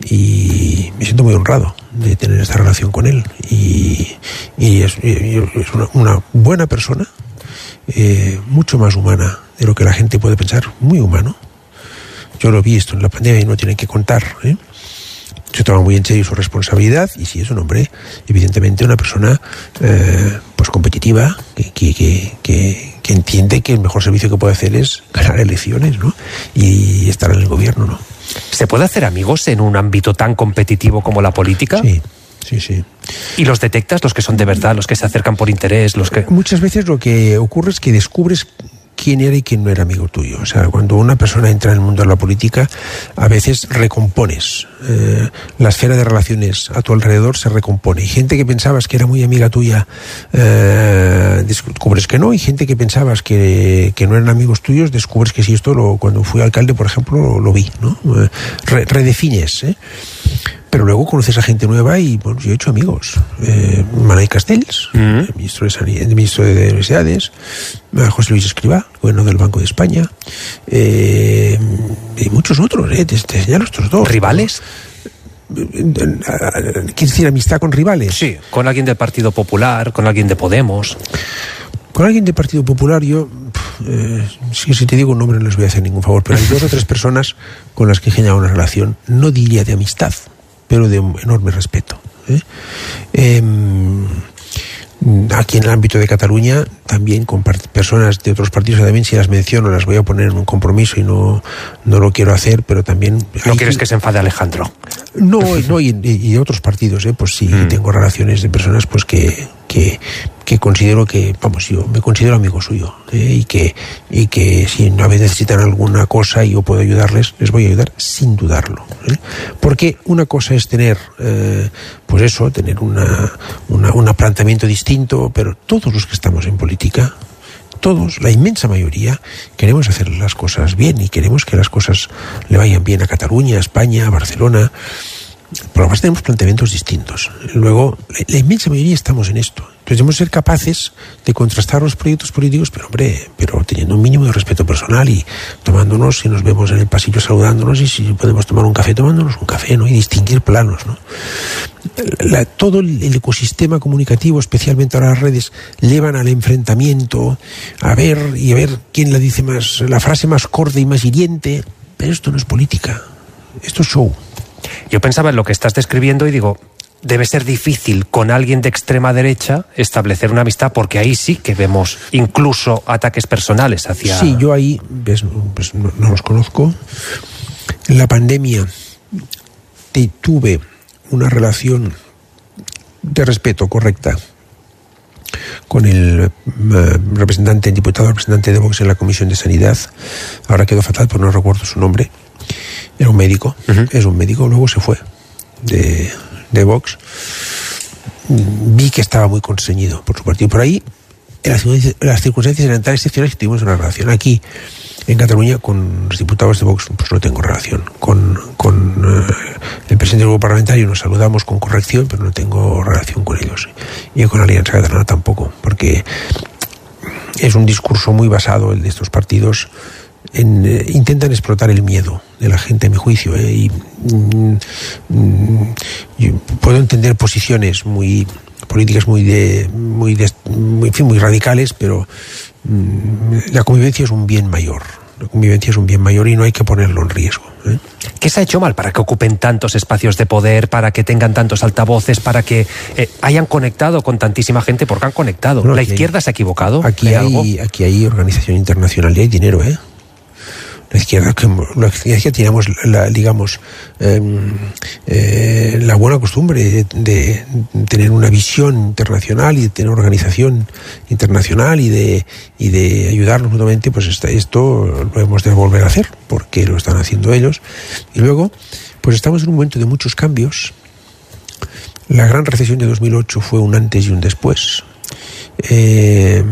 y me siento muy honrado de tener esta relación con él. Y, y es, es una, una buena persona, eh, mucho más humana de lo que la gente puede pensar, muy humano. Yo lo vi esto en la pandemia y no tienen que contar, ¿eh? Se toma muy en serio su responsabilidad y sí es un hombre, evidentemente una persona eh, pues competitiva, que, que, que, que, que entiende que el mejor servicio que puede hacer es ganar elecciones, ¿no? Y estar en el gobierno, ¿no? ¿Se puede hacer amigos en un ámbito tan competitivo como la política? Sí, sí, sí. ¿Y los detectas, los que son de verdad, los que se acercan por interés, los que...? Muchas veces lo que ocurre es que descubres quién era y quién no era amigo tuyo. O sea, cuando una persona entra en el mundo de la política, a veces recompones. Eh, la esfera de relaciones a tu alrededor se recompone. Y gente que pensabas que era muy amiga tuya, eh, descubres que no. Y gente que pensabas que, que no eran amigos tuyos, descubres que sí. Esto lo, cuando fui alcalde, por ejemplo, lo, lo vi, ¿no? Eh, re, redefines, ¿eh? Pero luego conoces a gente nueva y, bueno, yo he hecho amigos. Eh, Manay Castells, mm. el ministro de Sanidad, el ministro de Universidades, José Luis Escrivá, gobernador del Banco de España, eh, y muchos otros, eh, te, te señalo estos dos. ¿Rivales? ¿Quieres decir amistad con rivales? Sí, con alguien del Partido Popular, con alguien de Podemos. Con alguien del Partido Popular, yo, eh, si, si te digo un nombre no les voy a hacer ningún favor, pero hay dos o tres personas con las que he generado una relación, no diría de amistad, pero de enorme respeto. ¿eh? Eh, aquí en el ámbito de Cataluña, también con personas de otros partidos, también si las menciono las voy a poner en un compromiso y no, no lo quiero hacer, pero también... ¿No quieres que se enfade Alejandro? No, no y, y otros partidos, ¿eh? Pues sí, mm. tengo relaciones de personas pues que, que, que considero que, vamos, yo me considero amigo suyo, ¿eh? y que y que si una vez necesitan alguna cosa y yo puedo ayudarles, les voy a ayudar sin dudarlo, ¿eh? Porque una cosa es tener, eh, pues eso, tener una, una, un planteamiento distinto, pero todos los que estamos en política, todos, la inmensa mayoría, queremos hacer las cosas bien y queremos que las cosas le vayan bien a Cataluña, a España, a Barcelona. Pero además tenemos planteamientos distintos. Luego, la, la inmensa mayoría estamos en esto. Debemos ser capaces de contrastar los proyectos políticos, pero hombre, pero teniendo un mínimo de respeto personal y tomándonos, si nos vemos en el pasillo saludándonos, y si podemos tomar un café, tomándonos un café, ¿no? Y distinguir planos, ¿no? La, todo el, el ecosistema comunicativo, especialmente ahora las redes, llevan al enfrentamiento, a ver y a ver quién la dice más, la frase más corta y más hiriente. Pero esto no es política, esto es show. Yo pensaba en lo que estás describiendo y digo, debe ser difícil con alguien de extrema derecha establecer una amistad, porque ahí sí que vemos incluso ataques personales hacia... Sí, yo ahí, ves, pues no, no los conozco. En la pandemia te, tuve una relación de respeto correcta con el uh, representante, el diputado representante de Vox en la Comisión de Sanidad. Ahora quedó fatal, pero no recuerdo su nombre. Era un médico, uh-huh. es un médico, luego se fue de... de Vox. Vi que estaba muy constreñido por su partido. Por ahí, en las, las circunstancias eran tan excepcionales que tuvimos una relación. Aquí, en Cataluña, con los diputados de Vox, pues no tengo relación. Con, con uh, el presidente del grupo parlamentario nos saludamos con corrección, pero no tengo relación con ellos. Y con Alianza Catalana tampoco, porque es un discurso muy basado, el de estos partidos, En, eh, intentan explotar el miedo de la gente, a mi juicio, eh, y mm, mm, yo puedo entender posiciones muy políticas muy de muy, de, muy, en fin, muy radicales, pero mm, la convivencia es un bien mayor. La convivencia es un bien mayor y no hay que ponerlo en riesgo, ¿eh? ¿Qué se ha hecho mal para que ocupen tantos espacios de poder, para que tengan tantos altavoces, para que eh, hayan conectado con tantísima gente? Porque han conectado. No, ¿La izquierda hay, se ha equivocado? Aquí hay, aquí hay organización internacional y hay dinero, ¿eh? La izquierda, la izquierda teníamos, la, digamos, eh, eh, la buena costumbre de, de tener una visión internacional y de tener organización internacional y de, y de ayudarnos mutuamente. Pues esto, esto lo hemos de volver a hacer, porque lo están haciendo ellos. Y luego, pues estamos en un momento de muchos cambios. La gran recesión de dos mil ocho fue un antes y un después. Eh,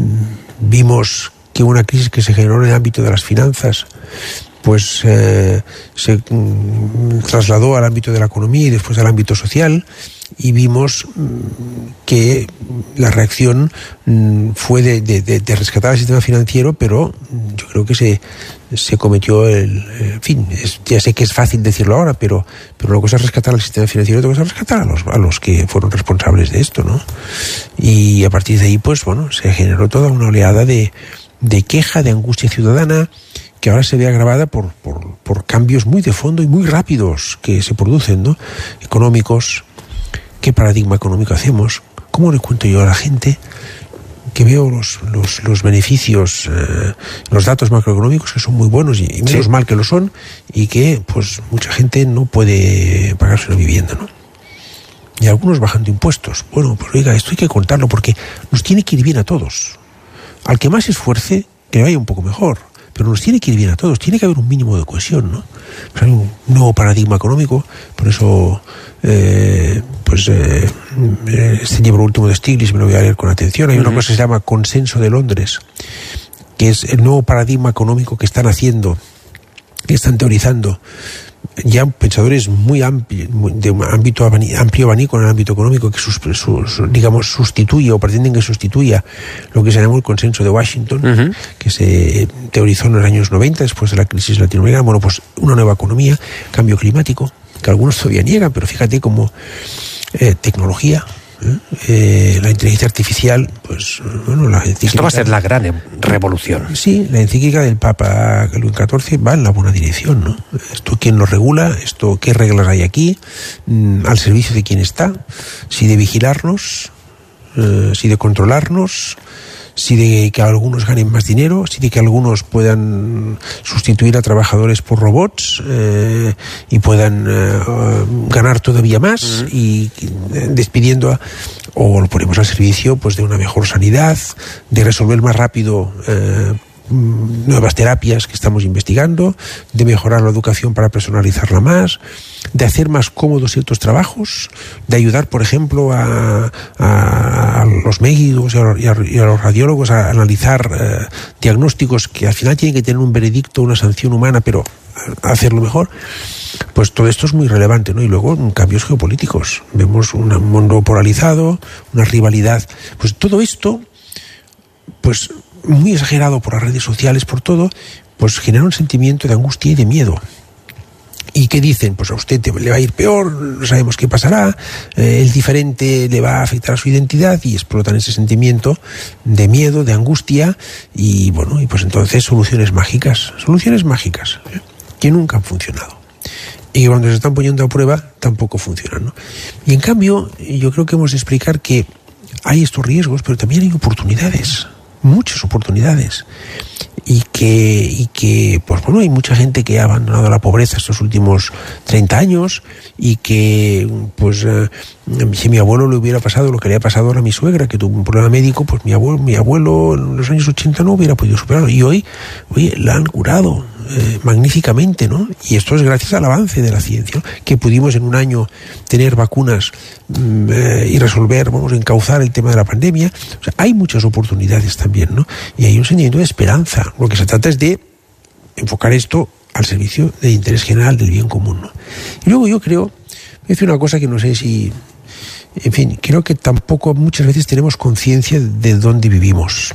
vimos que una crisis que se generó en el ámbito de las finanzas pues eh, se mm, trasladó al ámbito de la economía y después al ámbito social, y vimos mm, que la reacción mm, fue de, de, de, de rescatar el sistema financiero, pero yo creo que se, se cometió el... En fin, es, ya sé que es fácil decirlo ahora, pero, pero una cosa es rescatar el sistema financiero y otra cosa es rescatar a los, a los que fueron responsables de esto, ¿no? Y a partir de ahí, pues bueno, se generó toda una oleada de de queja, de angustia ciudadana, que ahora se ve agravada por, por, por cambios muy de fondo y muy rápidos que se producen, ¿no? Económicos. ¿Qué paradigma económico hacemos? ¿Cómo le cuento yo a la gente que veo los, los, los beneficios, eh, los datos macroeconómicos, que son muy buenos y, y menos sí. mal que lo son, y que pues mucha gente no puede pagarse una vivienda, ¿no? Y algunos bajando impuestos. Bueno, pues oiga, esto hay que contarlo porque nos tiene que ir bien a todos. Al que más se esfuerce, que vaya un poco mejor, pero nos tiene que ir bien a todos, tiene que haber un mínimo de cohesión, ¿no? Pues hay un nuevo paradigma económico, por eso eh, pues eh, este libro último de Stiglitz me lo voy a leer con atención. Hay uh-huh. una cosa que se llama Consenso de Londres, que es el nuevo paradigma económico que están haciendo, que están teorizando ya pensadores muy amplios, de un ámbito amplio abanico en el ámbito económico, que sus, sus, digamos sustituye o pretenden que sustituya lo que se llamó el consenso de Washington, uh-huh. que se teorizó en los años noventa después de la crisis latinoamericana. Bueno, pues una nueva economía, cambio climático, que algunos todavía niegan, pero fíjate como eh, tecnología, ¿eh? Eh, la inteligencia artificial, pues bueno, la esto va a ser la gran revolución. Sí, la encíclica del Papa Luis catorce va en la buena dirección, ¿no? Esto quién lo regula, esto qué reglas hay aquí, mm, al servicio de quién está, si de vigilarnos, eh, si de controlarnos, si de que algunos ganen más dinero, si de que algunos puedan sustituir a trabajadores por robots eh, y puedan eh, ganar todavía más, uh-huh. y eh, despidiendo a, o lo ponemos al servicio pues de una mejor sanidad, de resolver más rápido eh, nuevas terapias que estamos investigando, de mejorar la educación para personalizarla más, de hacer más cómodos ciertos trabajos, de ayudar, por ejemplo, a, a, a los médicos y a, y, a, y a los radiólogos a analizar eh, diagnósticos que al final tienen que tener un veredicto, una sanción humana, pero hacerlo mejor. Pues todo esto es muy relevante, ¿no? Y luego cambios geopolíticos. Vemos un mundo polarizado, una rivalidad. Pues todo esto, pues muy exagerado por las redes sociales, por todo, pues genera un sentimiento de angustia y de miedo. ¿Y qué dicen? Pues a usted te, le va a ir peor, no sabemos qué pasará, eh, el diferente le va a afectar a su identidad, y explotan ese sentimiento de miedo, de angustia, y bueno, y pues entonces soluciones mágicas, soluciones mágicas, ¿eh? que nunca han funcionado. Y cuando se están poniendo a prueba, tampoco funcionan, ¿no? Y en cambio, yo creo que hemos de explicar que hay estos riesgos, pero también hay oportunidades, muchas oportunidades. Y que, y que, pues bueno, hay mucha gente que ha abandonado la pobreza estos últimos treinta años, y que, pues, eh, si a mi abuelo le hubiera pasado lo que le ha pasado ahora a mi suegra, que tuvo un problema médico, pues mi abuelo, mi abuelo en los años ochenta no hubiera podido superarlo. Y hoy, oye, la han curado eh, magníficamente, ¿no? Y esto es gracias al avance de la ciencia, ¿no? Que pudimos en un año tener vacunas eh, y resolver, vamos, encauzar el tema de la pandemia. O sea, hay muchas oportunidades también, ¿no? Y hay un sentimiento de esperanza. Lo que se trata es de enfocar esto al servicio del interés general, del bien común, ¿no? Y luego yo creo, voy a decir una cosa que no sé si, en fin, creo que tampoco muchas veces tenemos conciencia de dónde vivimos.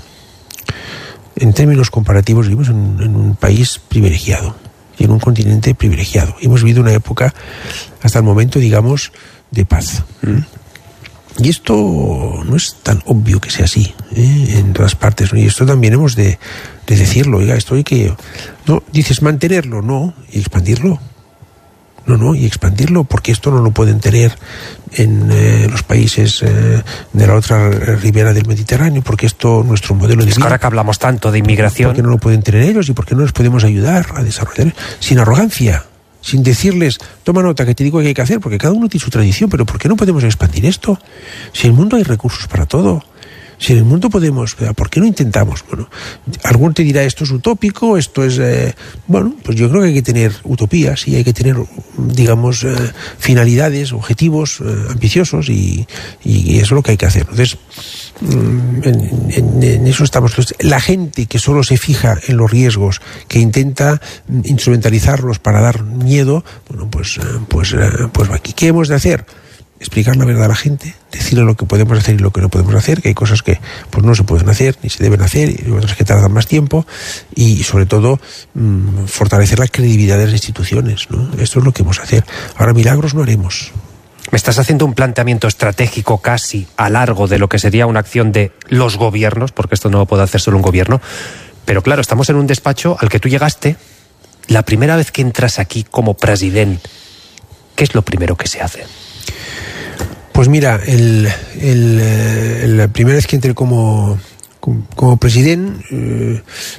En términos comparativos, vivimos en, en un país privilegiado y en un continente privilegiado. Hemos vivido una época, hasta el momento, digamos, de paz. ¿Mm? Y esto no es tan obvio que sea así, ¿eh? En todas partes, ¿no? Y esto también hemos de, de decirlo. Oiga, esto hay que... No, dices mantenerlo, no, y expandirlo. No, no, y expandirlo, porque esto no lo pueden tener en eh, los países eh, de la otra ribera del Mediterráneo, porque esto, nuestro modelo de vida... Es que ahora que hablamos tanto de inmigración... ¿Por qué no lo pueden tener ellos? ¿Y por qué no les podemos ayudar a desarrollar sin arrogancia? Sin decirles, toma nota que te digo que hay que hacer, porque cada uno tiene su tradición, pero ¿por qué no podemos expandir esto? Si en el mundo hay recursos para todo. Si en el mundo podemos, ¿por qué no intentamos? Bueno, alguno te dirá, esto es utópico, esto es... Eh, bueno, pues yo creo que hay que tener utopías y hay que tener, digamos, eh, finalidades, objetivos eh, ambiciosos, y, y eso es lo que hay que hacer. Entonces, en, en, en eso estamos. Entonces, la gente que solo se fija en los riesgos, que intenta instrumentalizarlos para dar miedo, bueno, pues, pues, pues aquí, ¿qué hemos de hacer? Explicar la verdad a la gente, decirle lo que podemos hacer y lo que no podemos hacer, que hay cosas que pues no se pueden hacer ni se deben hacer, y otras que tardan más tiempo, y sobre todo mmm, fortalecer la credibilidad de las instituciones, ¿no? Esto es lo que hemos de hacer. Ahora, milagros no haremos. Me estás haciendo un planteamiento estratégico casi a largo de lo que sería una acción de los gobiernos, porque esto no lo puede hacer solo un gobierno, pero claro, estamos en un despacho al que tú llegaste. La primera vez que entras aquí como presidente, ¿qué es lo primero que se hace? Pues mira, el, el, eh, la primera vez que entré como, como, como presidente, eh,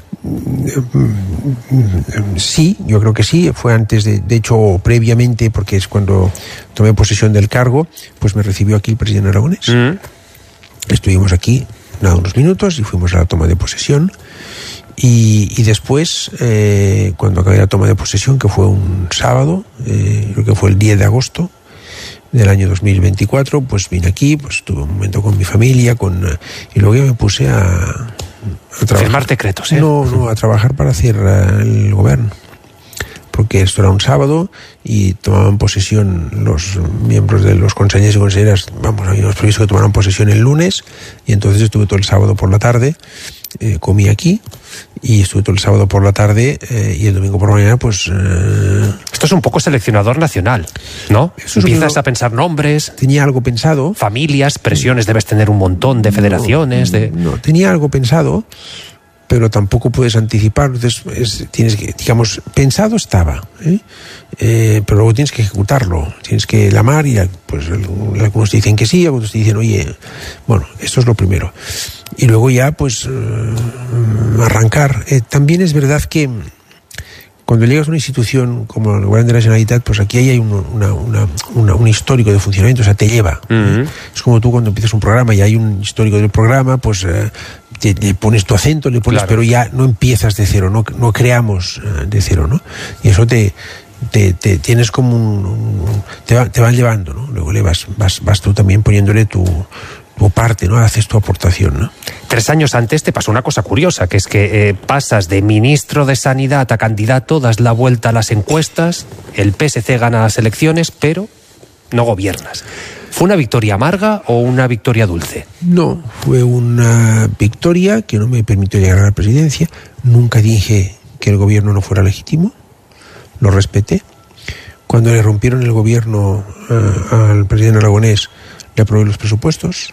sí, yo creo que sí, fue antes de, de hecho, previamente, porque es cuando tomé posesión del cargo, pues me recibió aquí el presidente Aragonés. Mm. Estuvimos aquí, nada, unos minutos, y fuimos a la toma de posesión. Y, y después, eh, cuando acabé la toma de posesión, que fue un sábado, eh, creo que fue el diez de agosto, del año dos mil veinticuatro, pues vine aquí, pues tuve un momento con mi familia, con y luego ya me puse a, a trabajar. Firmar decretos, ¿eh? No, no, a trabajar para hacer uh, el gobierno. Porque esto era un sábado y tomaban posesión los miembros de los consejeros y consejeras, vamos, habíamos previsto que tomaran posesión el lunes, y entonces estuve todo el sábado por la tarde, eh, comí aquí, y estuve todo el sábado por la tarde, eh, y el domingo por la mañana, pues... Eh... Esto es un poco seleccionador nacional, ¿no? Eso Empiezas es a pensar nombres... Tenía algo pensado. Familias, presiones, debes tener un montón de federaciones, no, de... No, tenía algo pensado, pero tampoco puedes anticipar. Entonces, es, tienes que, digamos, pensado estaba, ¿eh? Eh, pero luego tienes que ejecutarlo, tienes que lamar, y pues algunos te dicen que sí, algunos te dicen, oye, bueno, esto es lo primero. Y luego ya, pues, eh, arrancar. Eh, también es verdad que cuando llegas a una institución como el Gobierno de la Generalitat, pues aquí hay un, una, una, una, un histórico de funcionamiento, o sea, te lleva. Uh-huh. Es como tú cuando empiezas un programa y hay un histórico del programa, pues eh, te, le pones tu acento, le pones, claro. Pero ya no empiezas de cero, no, no creamos eh, de cero, ¿no? Y eso te... Te, te tienes como un, un te, va, te van llevando, ¿no? Luego le vas, vas, vas tú también poniéndole tu, tu parte, ¿no? Haces tu aportación, ¿no? Tres años antes te pasó una cosa curiosa, que es que eh, pasas de ministro de Sanidad a candidato, das la vuelta a las encuestas, el P S C gana las elecciones, pero no gobiernas. ¿Fue una victoria amarga o una victoria dulce? No, fue una victoria que no me permitió llegar a la presidencia. Nunca dije que el gobierno no fuera legítimo, lo respeté. Cuando le rompieron el gobierno uh, al presidente Aragonés, le aprobé los presupuestos.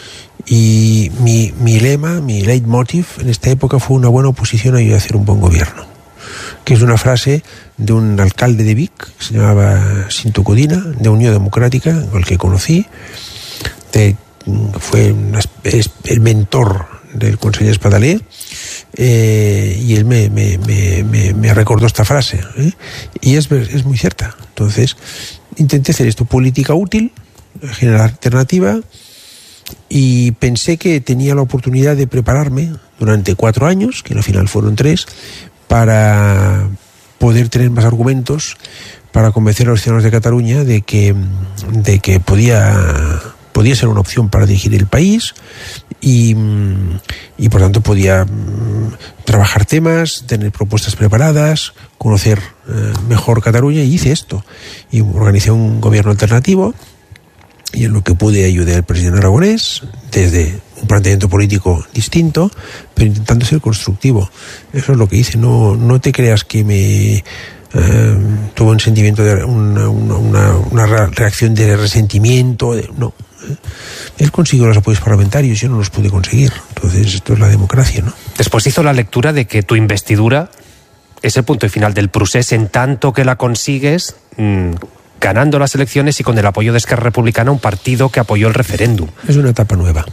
Y mi, mi lema, mi leitmotiv en esta época fue: una buena oposición ayuda a hacer un buen gobierno, que es una frase de un alcalde de Vic que se llamaba Cinto Codina, de Unión Democrática, al que conocí, de, fue una, es el mentor del conseller Espadaler, eh, y él me, me, me, me, me recordó esta frase, ¿eh? Y es, es muy cierta. Entonces intenté hacer esto, política útil, generar alternativa. Y pensé que tenía la oportunidad de prepararme durante cuatro años, que al final fueron tres, para poder tener más argumentos para convencer a los ciudadanos de Cataluña de que, de que podía, podía ser una opción para dirigir el país y, y por tanto podía trabajar temas, tener propuestas preparadas, conocer eh, mejor Cataluña, y hice esto. Y organicé un gobierno alternativo. Y en lo que pude ayudar al presidente Aragonés desde un planteamiento político distinto, pero intentando ser constructivo. Eso es lo que hice. No, no te creas que me eh, tuvo un sentimiento de una, una, una reacción de resentimiento. De, no. Él consiguió los apoyos parlamentarios, yo no los pude conseguir. Entonces esto es la democracia, ¿no? Después hizo la lectura de que tu investidura es el punto final del procés, en tanto que la consigues Mmm, ganando las elecciones y con el apoyo de Esquerra Republicana, un partido que apoyó el referéndum. Es una etapa nueva.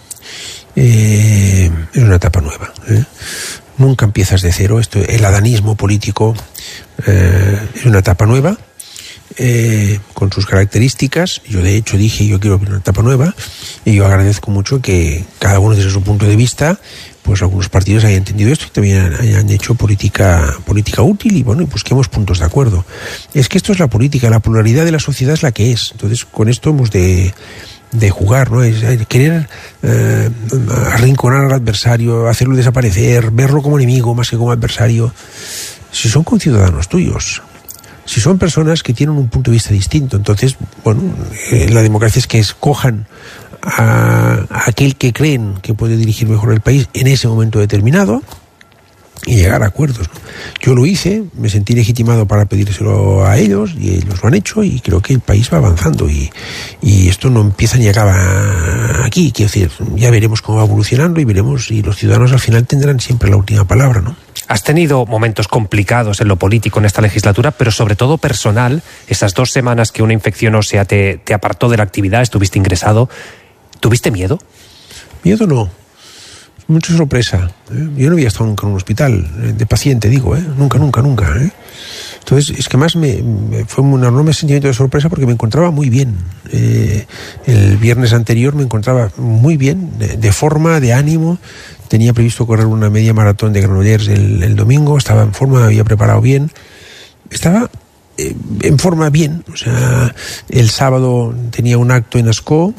Eh, es una etapa nueva. ¿eh? Nunca empiezas de cero. Esto, el adanismo político eh, es una etapa nueva, eh, con sus características. Yo de hecho dije, yo quiero una etapa nueva, y yo agradezco mucho que cada uno desde su punto de vista, pues algunos partidos hayan entendido esto y también hayan hecho política política útil, y bueno, y busquemos puntos de acuerdo. Es que esto es la política, la pluralidad de la sociedad es la que es. Entonces con esto hemos de, de jugar, ¿no? Es, es querer eh, arrinconar al adversario, hacerlo desaparecer, verlo como enemigo más que como adversario. Si son conciudadanos tuyos, si son personas que tienen un punto de vista distinto, entonces, bueno, eh, la democracia es que escojan a, a aquel que creen que puede dirigir mejor el país en ese momento determinado y llegar a acuerdos, ¿no? Yo lo hice, me sentí legitimado para pedírselo a ellos y ellos lo han hecho, y creo que el país va avanzando, y, y esto no empieza ni acaba aquí. Quiero decir, ya veremos cómo va evolucionando y veremos, y los ciudadanos al final tendrán siempre la última palabra, ¿no? Has tenido momentos complicados en lo político en esta legislatura, pero sobre todo personal. Esas dos semanas que una infección ósea te, te apartó de la actividad, estuviste ingresado. ¿Tuviste miedo? Miedo no. Mucha sorpresa. ¿eh? Yo no había estado nunca en un hospital, de paciente, digo, ¿eh? Nunca, nunca, nunca. ¿eh? Entonces, es que más me, me fue un enorme sentimiento de sorpresa porque me encontraba muy bien. Eh, el viernes anterior me encontraba muy bien, de, de forma, de ánimo. Tenía previsto correr una media maratón de Granollers el, el domingo, estaba en forma, me había preparado bien. Estaba eh, en forma bien. O sea, el sábado tenía un acto en Ascó.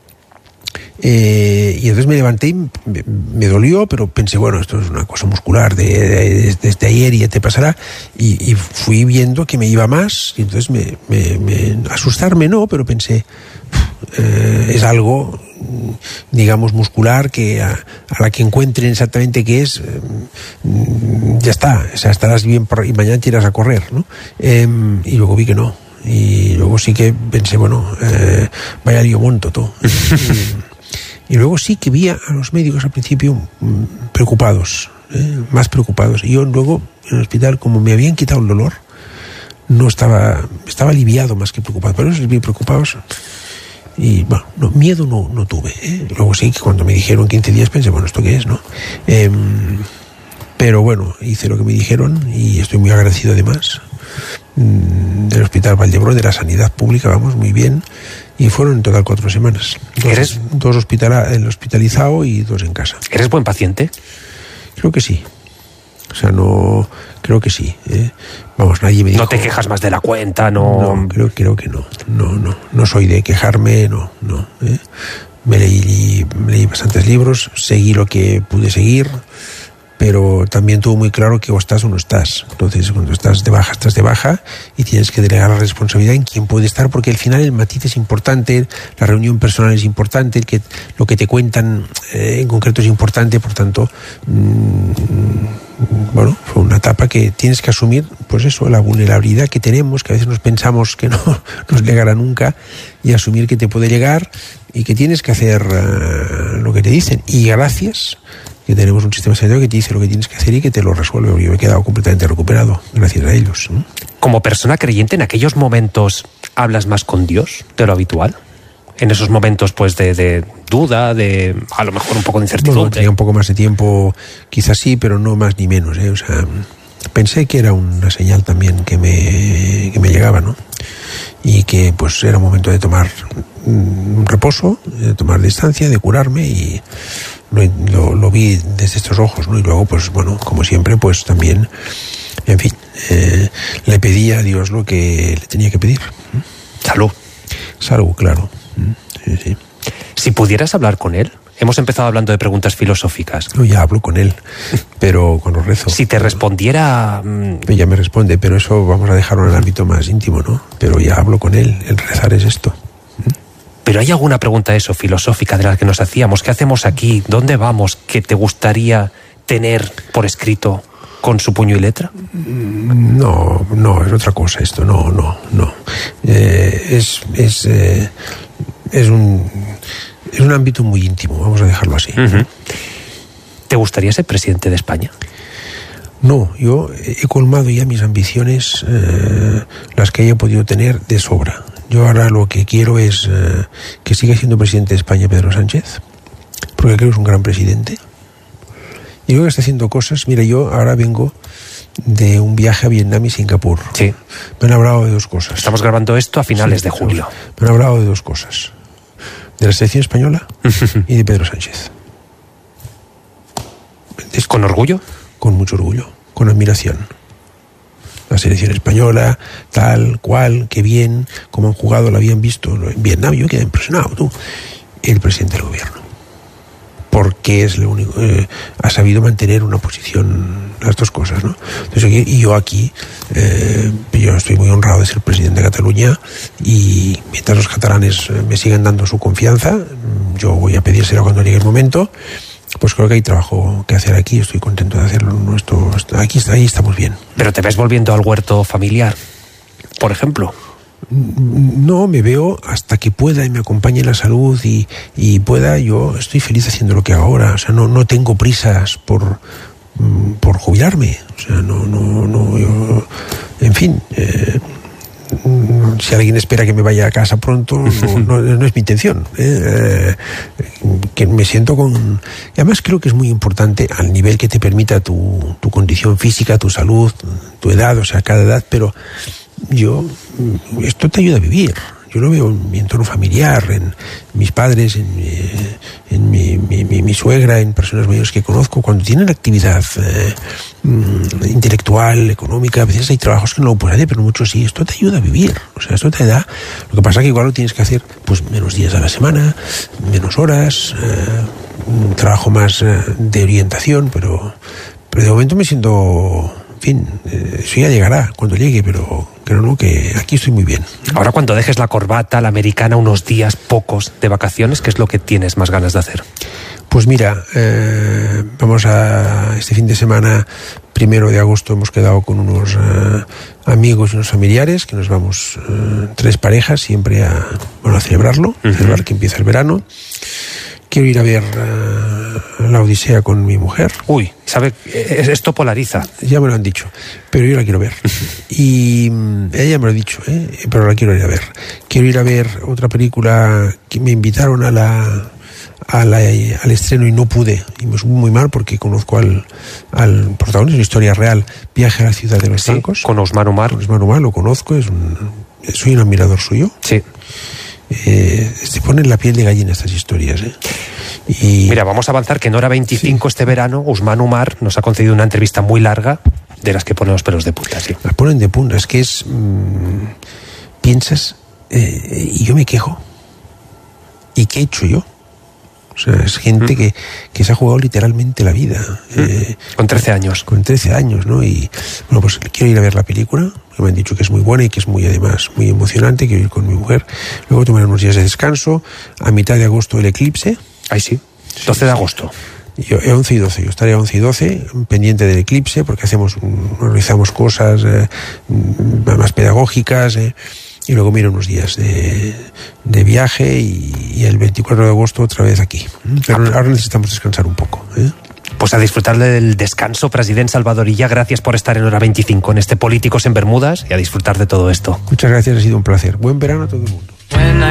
Eh, y entonces me levanté y me, me dolió, pero pensé, bueno, esto es una cosa muscular de, de, desde ayer y ya te pasará, y, y fui viendo que me iba más, y entonces me, me, me asustarme no, pero pensé, eh, es algo, digamos, muscular, que a, a la que encuentren exactamente qué es, eh, ya está, o sea, estarás bien por, y mañana te irás a correr, ¿no? Eh, y luego vi que no, y luego sí que pensé, bueno, eh, vaya lío monto todo. Y luego sí que vi a los médicos al principio preocupados, ¿eh? más preocupados. Y yo luego en el hospital, como me habían quitado el dolor, no estaba, estaba aliviado más que preocupado. Pero ellos vi preocupados. Y bueno, no, miedo no, no tuve. ¿eh? Luego sí que cuando me dijeron quince días pensé, bueno, ¿esto qué es? no? Eh, pero bueno, hice lo que me dijeron y estoy muy agradecido además. Del Hospital Valdebrón, de la sanidad pública, vamos, muy bien. Y fueron en total cuatro semanas. Dos, ¿Eres? dos hospitala, el hospitalizado y dos en casa. ¿Eres buen paciente? Creo que sí. O sea, no... Creo que sí. ¿eh? Vamos, nadie me dijo... No te quejas más de la cuenta, no... No, creo, creo que no. No, no. No soy de quejarme, no, no. ¿eh? me leí, me leí bastantes libros, seguí lo que pude seguir, pero también tuvo muy claro que o estás o no estás. Entonces, cuando estás de baja, estás de baja y tienes que delegar la responsabilidad en quién puede estar, porque al final el matiz es importante, la reunión personal es importante, el que, lo que te cuentan eh, en concreto es importante, por tanto, mmm, bueno, fue una etapa que tienes que asumir, pues eso, la vulnerabilidad que tenemos, que a veces nos pensamos que no nos llegará nunca, y asumir que te puede llegar y que tienes que hacer uh, lo que te dicen. Y gracias que tenemos un sistema sanitario que te dice lo que tienes que hacer y que te lo resuelve. Yo me he quedado completamente recuperado gracias a ellos. Como persona creyente, ¿en aquellos momentos hablas más con Dios de lo habitual? En esos momentos pues de, de duda, de a lo mejor un poco de incertidumbre. Bueno, tenía un poco más de tiempo, quizás sí, pero no más ni menos, ¿eh? O sea, pensé que era una señal también que me, que me llegaba, ¿no? Y que pues era un momento de tomar un reposo, de tomar distancia, de curarme, y lo, lo, lo vi desde estos ojos, ¿no? Y luego, pues bueno, como siempre, pues también, en fin, eh, le pedí a Dios lo que le tenía que pedir. Salud. Salud, claro. Sí, sí. Si pudieras hablar con él, hemos empezado hablando de preguntas filosóficas. No, ya hablo con él, pero cuando rezo. Si te respondiera... Ya me responde, pero eso vamos a dejarlo en el ámbito más íntimo, ¿no? Pero ya hablo con él, el rezar es esto. Pero ¿hay alguna pregunta eso, filosófica, de la que nos hacíamos? ¿Qué hacemos aquí? ¿Dónde vamos? ¿Que te gustaría tener por escrito con su puño y letra? No, no, es otra cosa esto, no, no, no. Eh, es, es, eh, es un... Es un ámbito muy íntimo, vamos a dejarlo así. Uh-huh. ¿Te gustaría ser presidente de España? No, yo he colmado ya mis ambiciones, eh, las que haya podido tener, de sobra. Yo ahora lo que quiero es eh, que siga siendo presidente de España Pedro Sánchez, porque creo que es un gran presidente. Y creo que está haciendo cosas. Mira, yo ahora vengo de un viaje a Vietnam y Singapur. Sí. Me han hablado de dos cosas. Estamos grabando esto a finales sí, de julio. Me han hablado de dos cosas. De la selección española y de Pedro Sánchez. ¿Con orgullo? Con mucho orgullo, con admiración. La selección española, tal, cual, qué bien, cómo han jugado, lo habían visto en Vietnam. Yo quedé impresionado, tú. El presidente del gobierno. Porque es lo único, eh, ha sabido mantener una posición, las dos cosas, ¿no? Entonces, y yo aquí, eh, yo estoy muy honrado de ser presidente de Cataluña, y mientras los catalanes me sigan dando su confianza, yo voy a pedírsela cuando llegue el momento. Pues creo que hay trabajo que hacer aquí, estoy contento de hacerlo. Nuestro, aquí ahí estamos bien. ¿Pero te ves volviendo al huerto familiar, por ejemplo? No, me veo hasta que pueda y me acompañe la salud y, y pueda. Yo estoy feliz haciendo lo que hago ahora. O sea, no, no tengo prisas por, por jubilarme. O sea, no, no, no, yo, en fin, eh, si alguien espera que me vaya a casa pronto, no, no, no es mi intención. ¿eh? Eh, que me siento con... Y además creo que es muy importante al nivel que te permita tu, tu condición física, tu salud, tu edad, o sea, cada edad, pero yo, esto te ayuda a vivir. Yo lo veo en mi entorno familiar, en mis padres, en, en mi, mi, mi, mi suegra, en personas mayores que conozco. Cuando tienen actividad eh, intelectual, económica, a veces hay trabajos que no lo puedes hacer, pero muchos sí. Esto te ayuda a vivir. O sea, esto te da... Lo que pasa es que igual lo tienes que hacer pues menos días a la semana, menos horas, eh, un trabajo más eh, de orientación, pero, pero de momento me siento... En fin, eso ya llegará cuando llegue, pero creo no, que aquí estoy muy bien. Ahora, cuando dejes la corbata, la americana, unos días pocos de vacaciones, ¿qué es lo que tienes más ganas de hacer? Pues mira, eh, vamos a este fin de semana, primero de agosto, hemos quedado con unos eh, amigos y unos familiares, que nos vamos eh, tres parejas siempre a, bueno, a celebrarlo, uh-huh. a celebrar que empieza el verano. Quiero ir a ver uh, la Odisea con mi mujer. Uy, ¿sabe? Esto polariza. Ya me lo han dicho, pero yo la quiero ver. Y ella me lo ha dicho, ¿eh? Pero la quiero ir a ver. Quiero ir a ver otra película que me invitaron a la, a la al estreno y no pude. Y me supo muy mal porque conozco al, al protagonista, una historia real, Viaje a la ciudad de los sí, francos. Con Ousmane Oumar. Con Ousmane Oumar, lo conozco, es un, soy un admirador suyo. Sí. Eh, se ponen la piel de gallina estas historias, ¿eh? Y... Mira, vamos a avanzar que en Hora veinticinco sí. Este verano Ousmane Oumar nos ha concedido una entrevista muy larga de las que ponen los pelos de punta, sí. Las ponen de punta, es que es... Mmm, piensas, eh, y yo me quejo. ¿Y qué he hecho yo? O sea, es gente mm. que, que se ha jugado literalmente la vida. Mm. Eh, con trece años. Con trece años, ¿no? Y bueno, pues quiero ir a ver la película, que me han dicho que es muy buena y que es muy, además, muy emocionante. Quiero ir con mi mujer. Luego tomar unos días de descanso. A mitad de agosto el eclipse. Ahí sí, doce de agosto. Yo, once y doce, yo estaré once y doce pendiente del eclipse porque hacemos, realizamos cosas eh, más pedagógicas eh, y luego miro unos días de, de viaje y, y el veinticuatro de agosto otra vez aquí. Pero ah, ahora necesitamos descansar un poco. ¿eh? Pues a disfrutar del descanso, presidente Salvador Illa. Gracias por estar en Hora veinticinco en este Políticos en Bermudas y a disfrutar de todo esto. Muchas gracias, ha sido un placer. Buen verano a todo el mundo.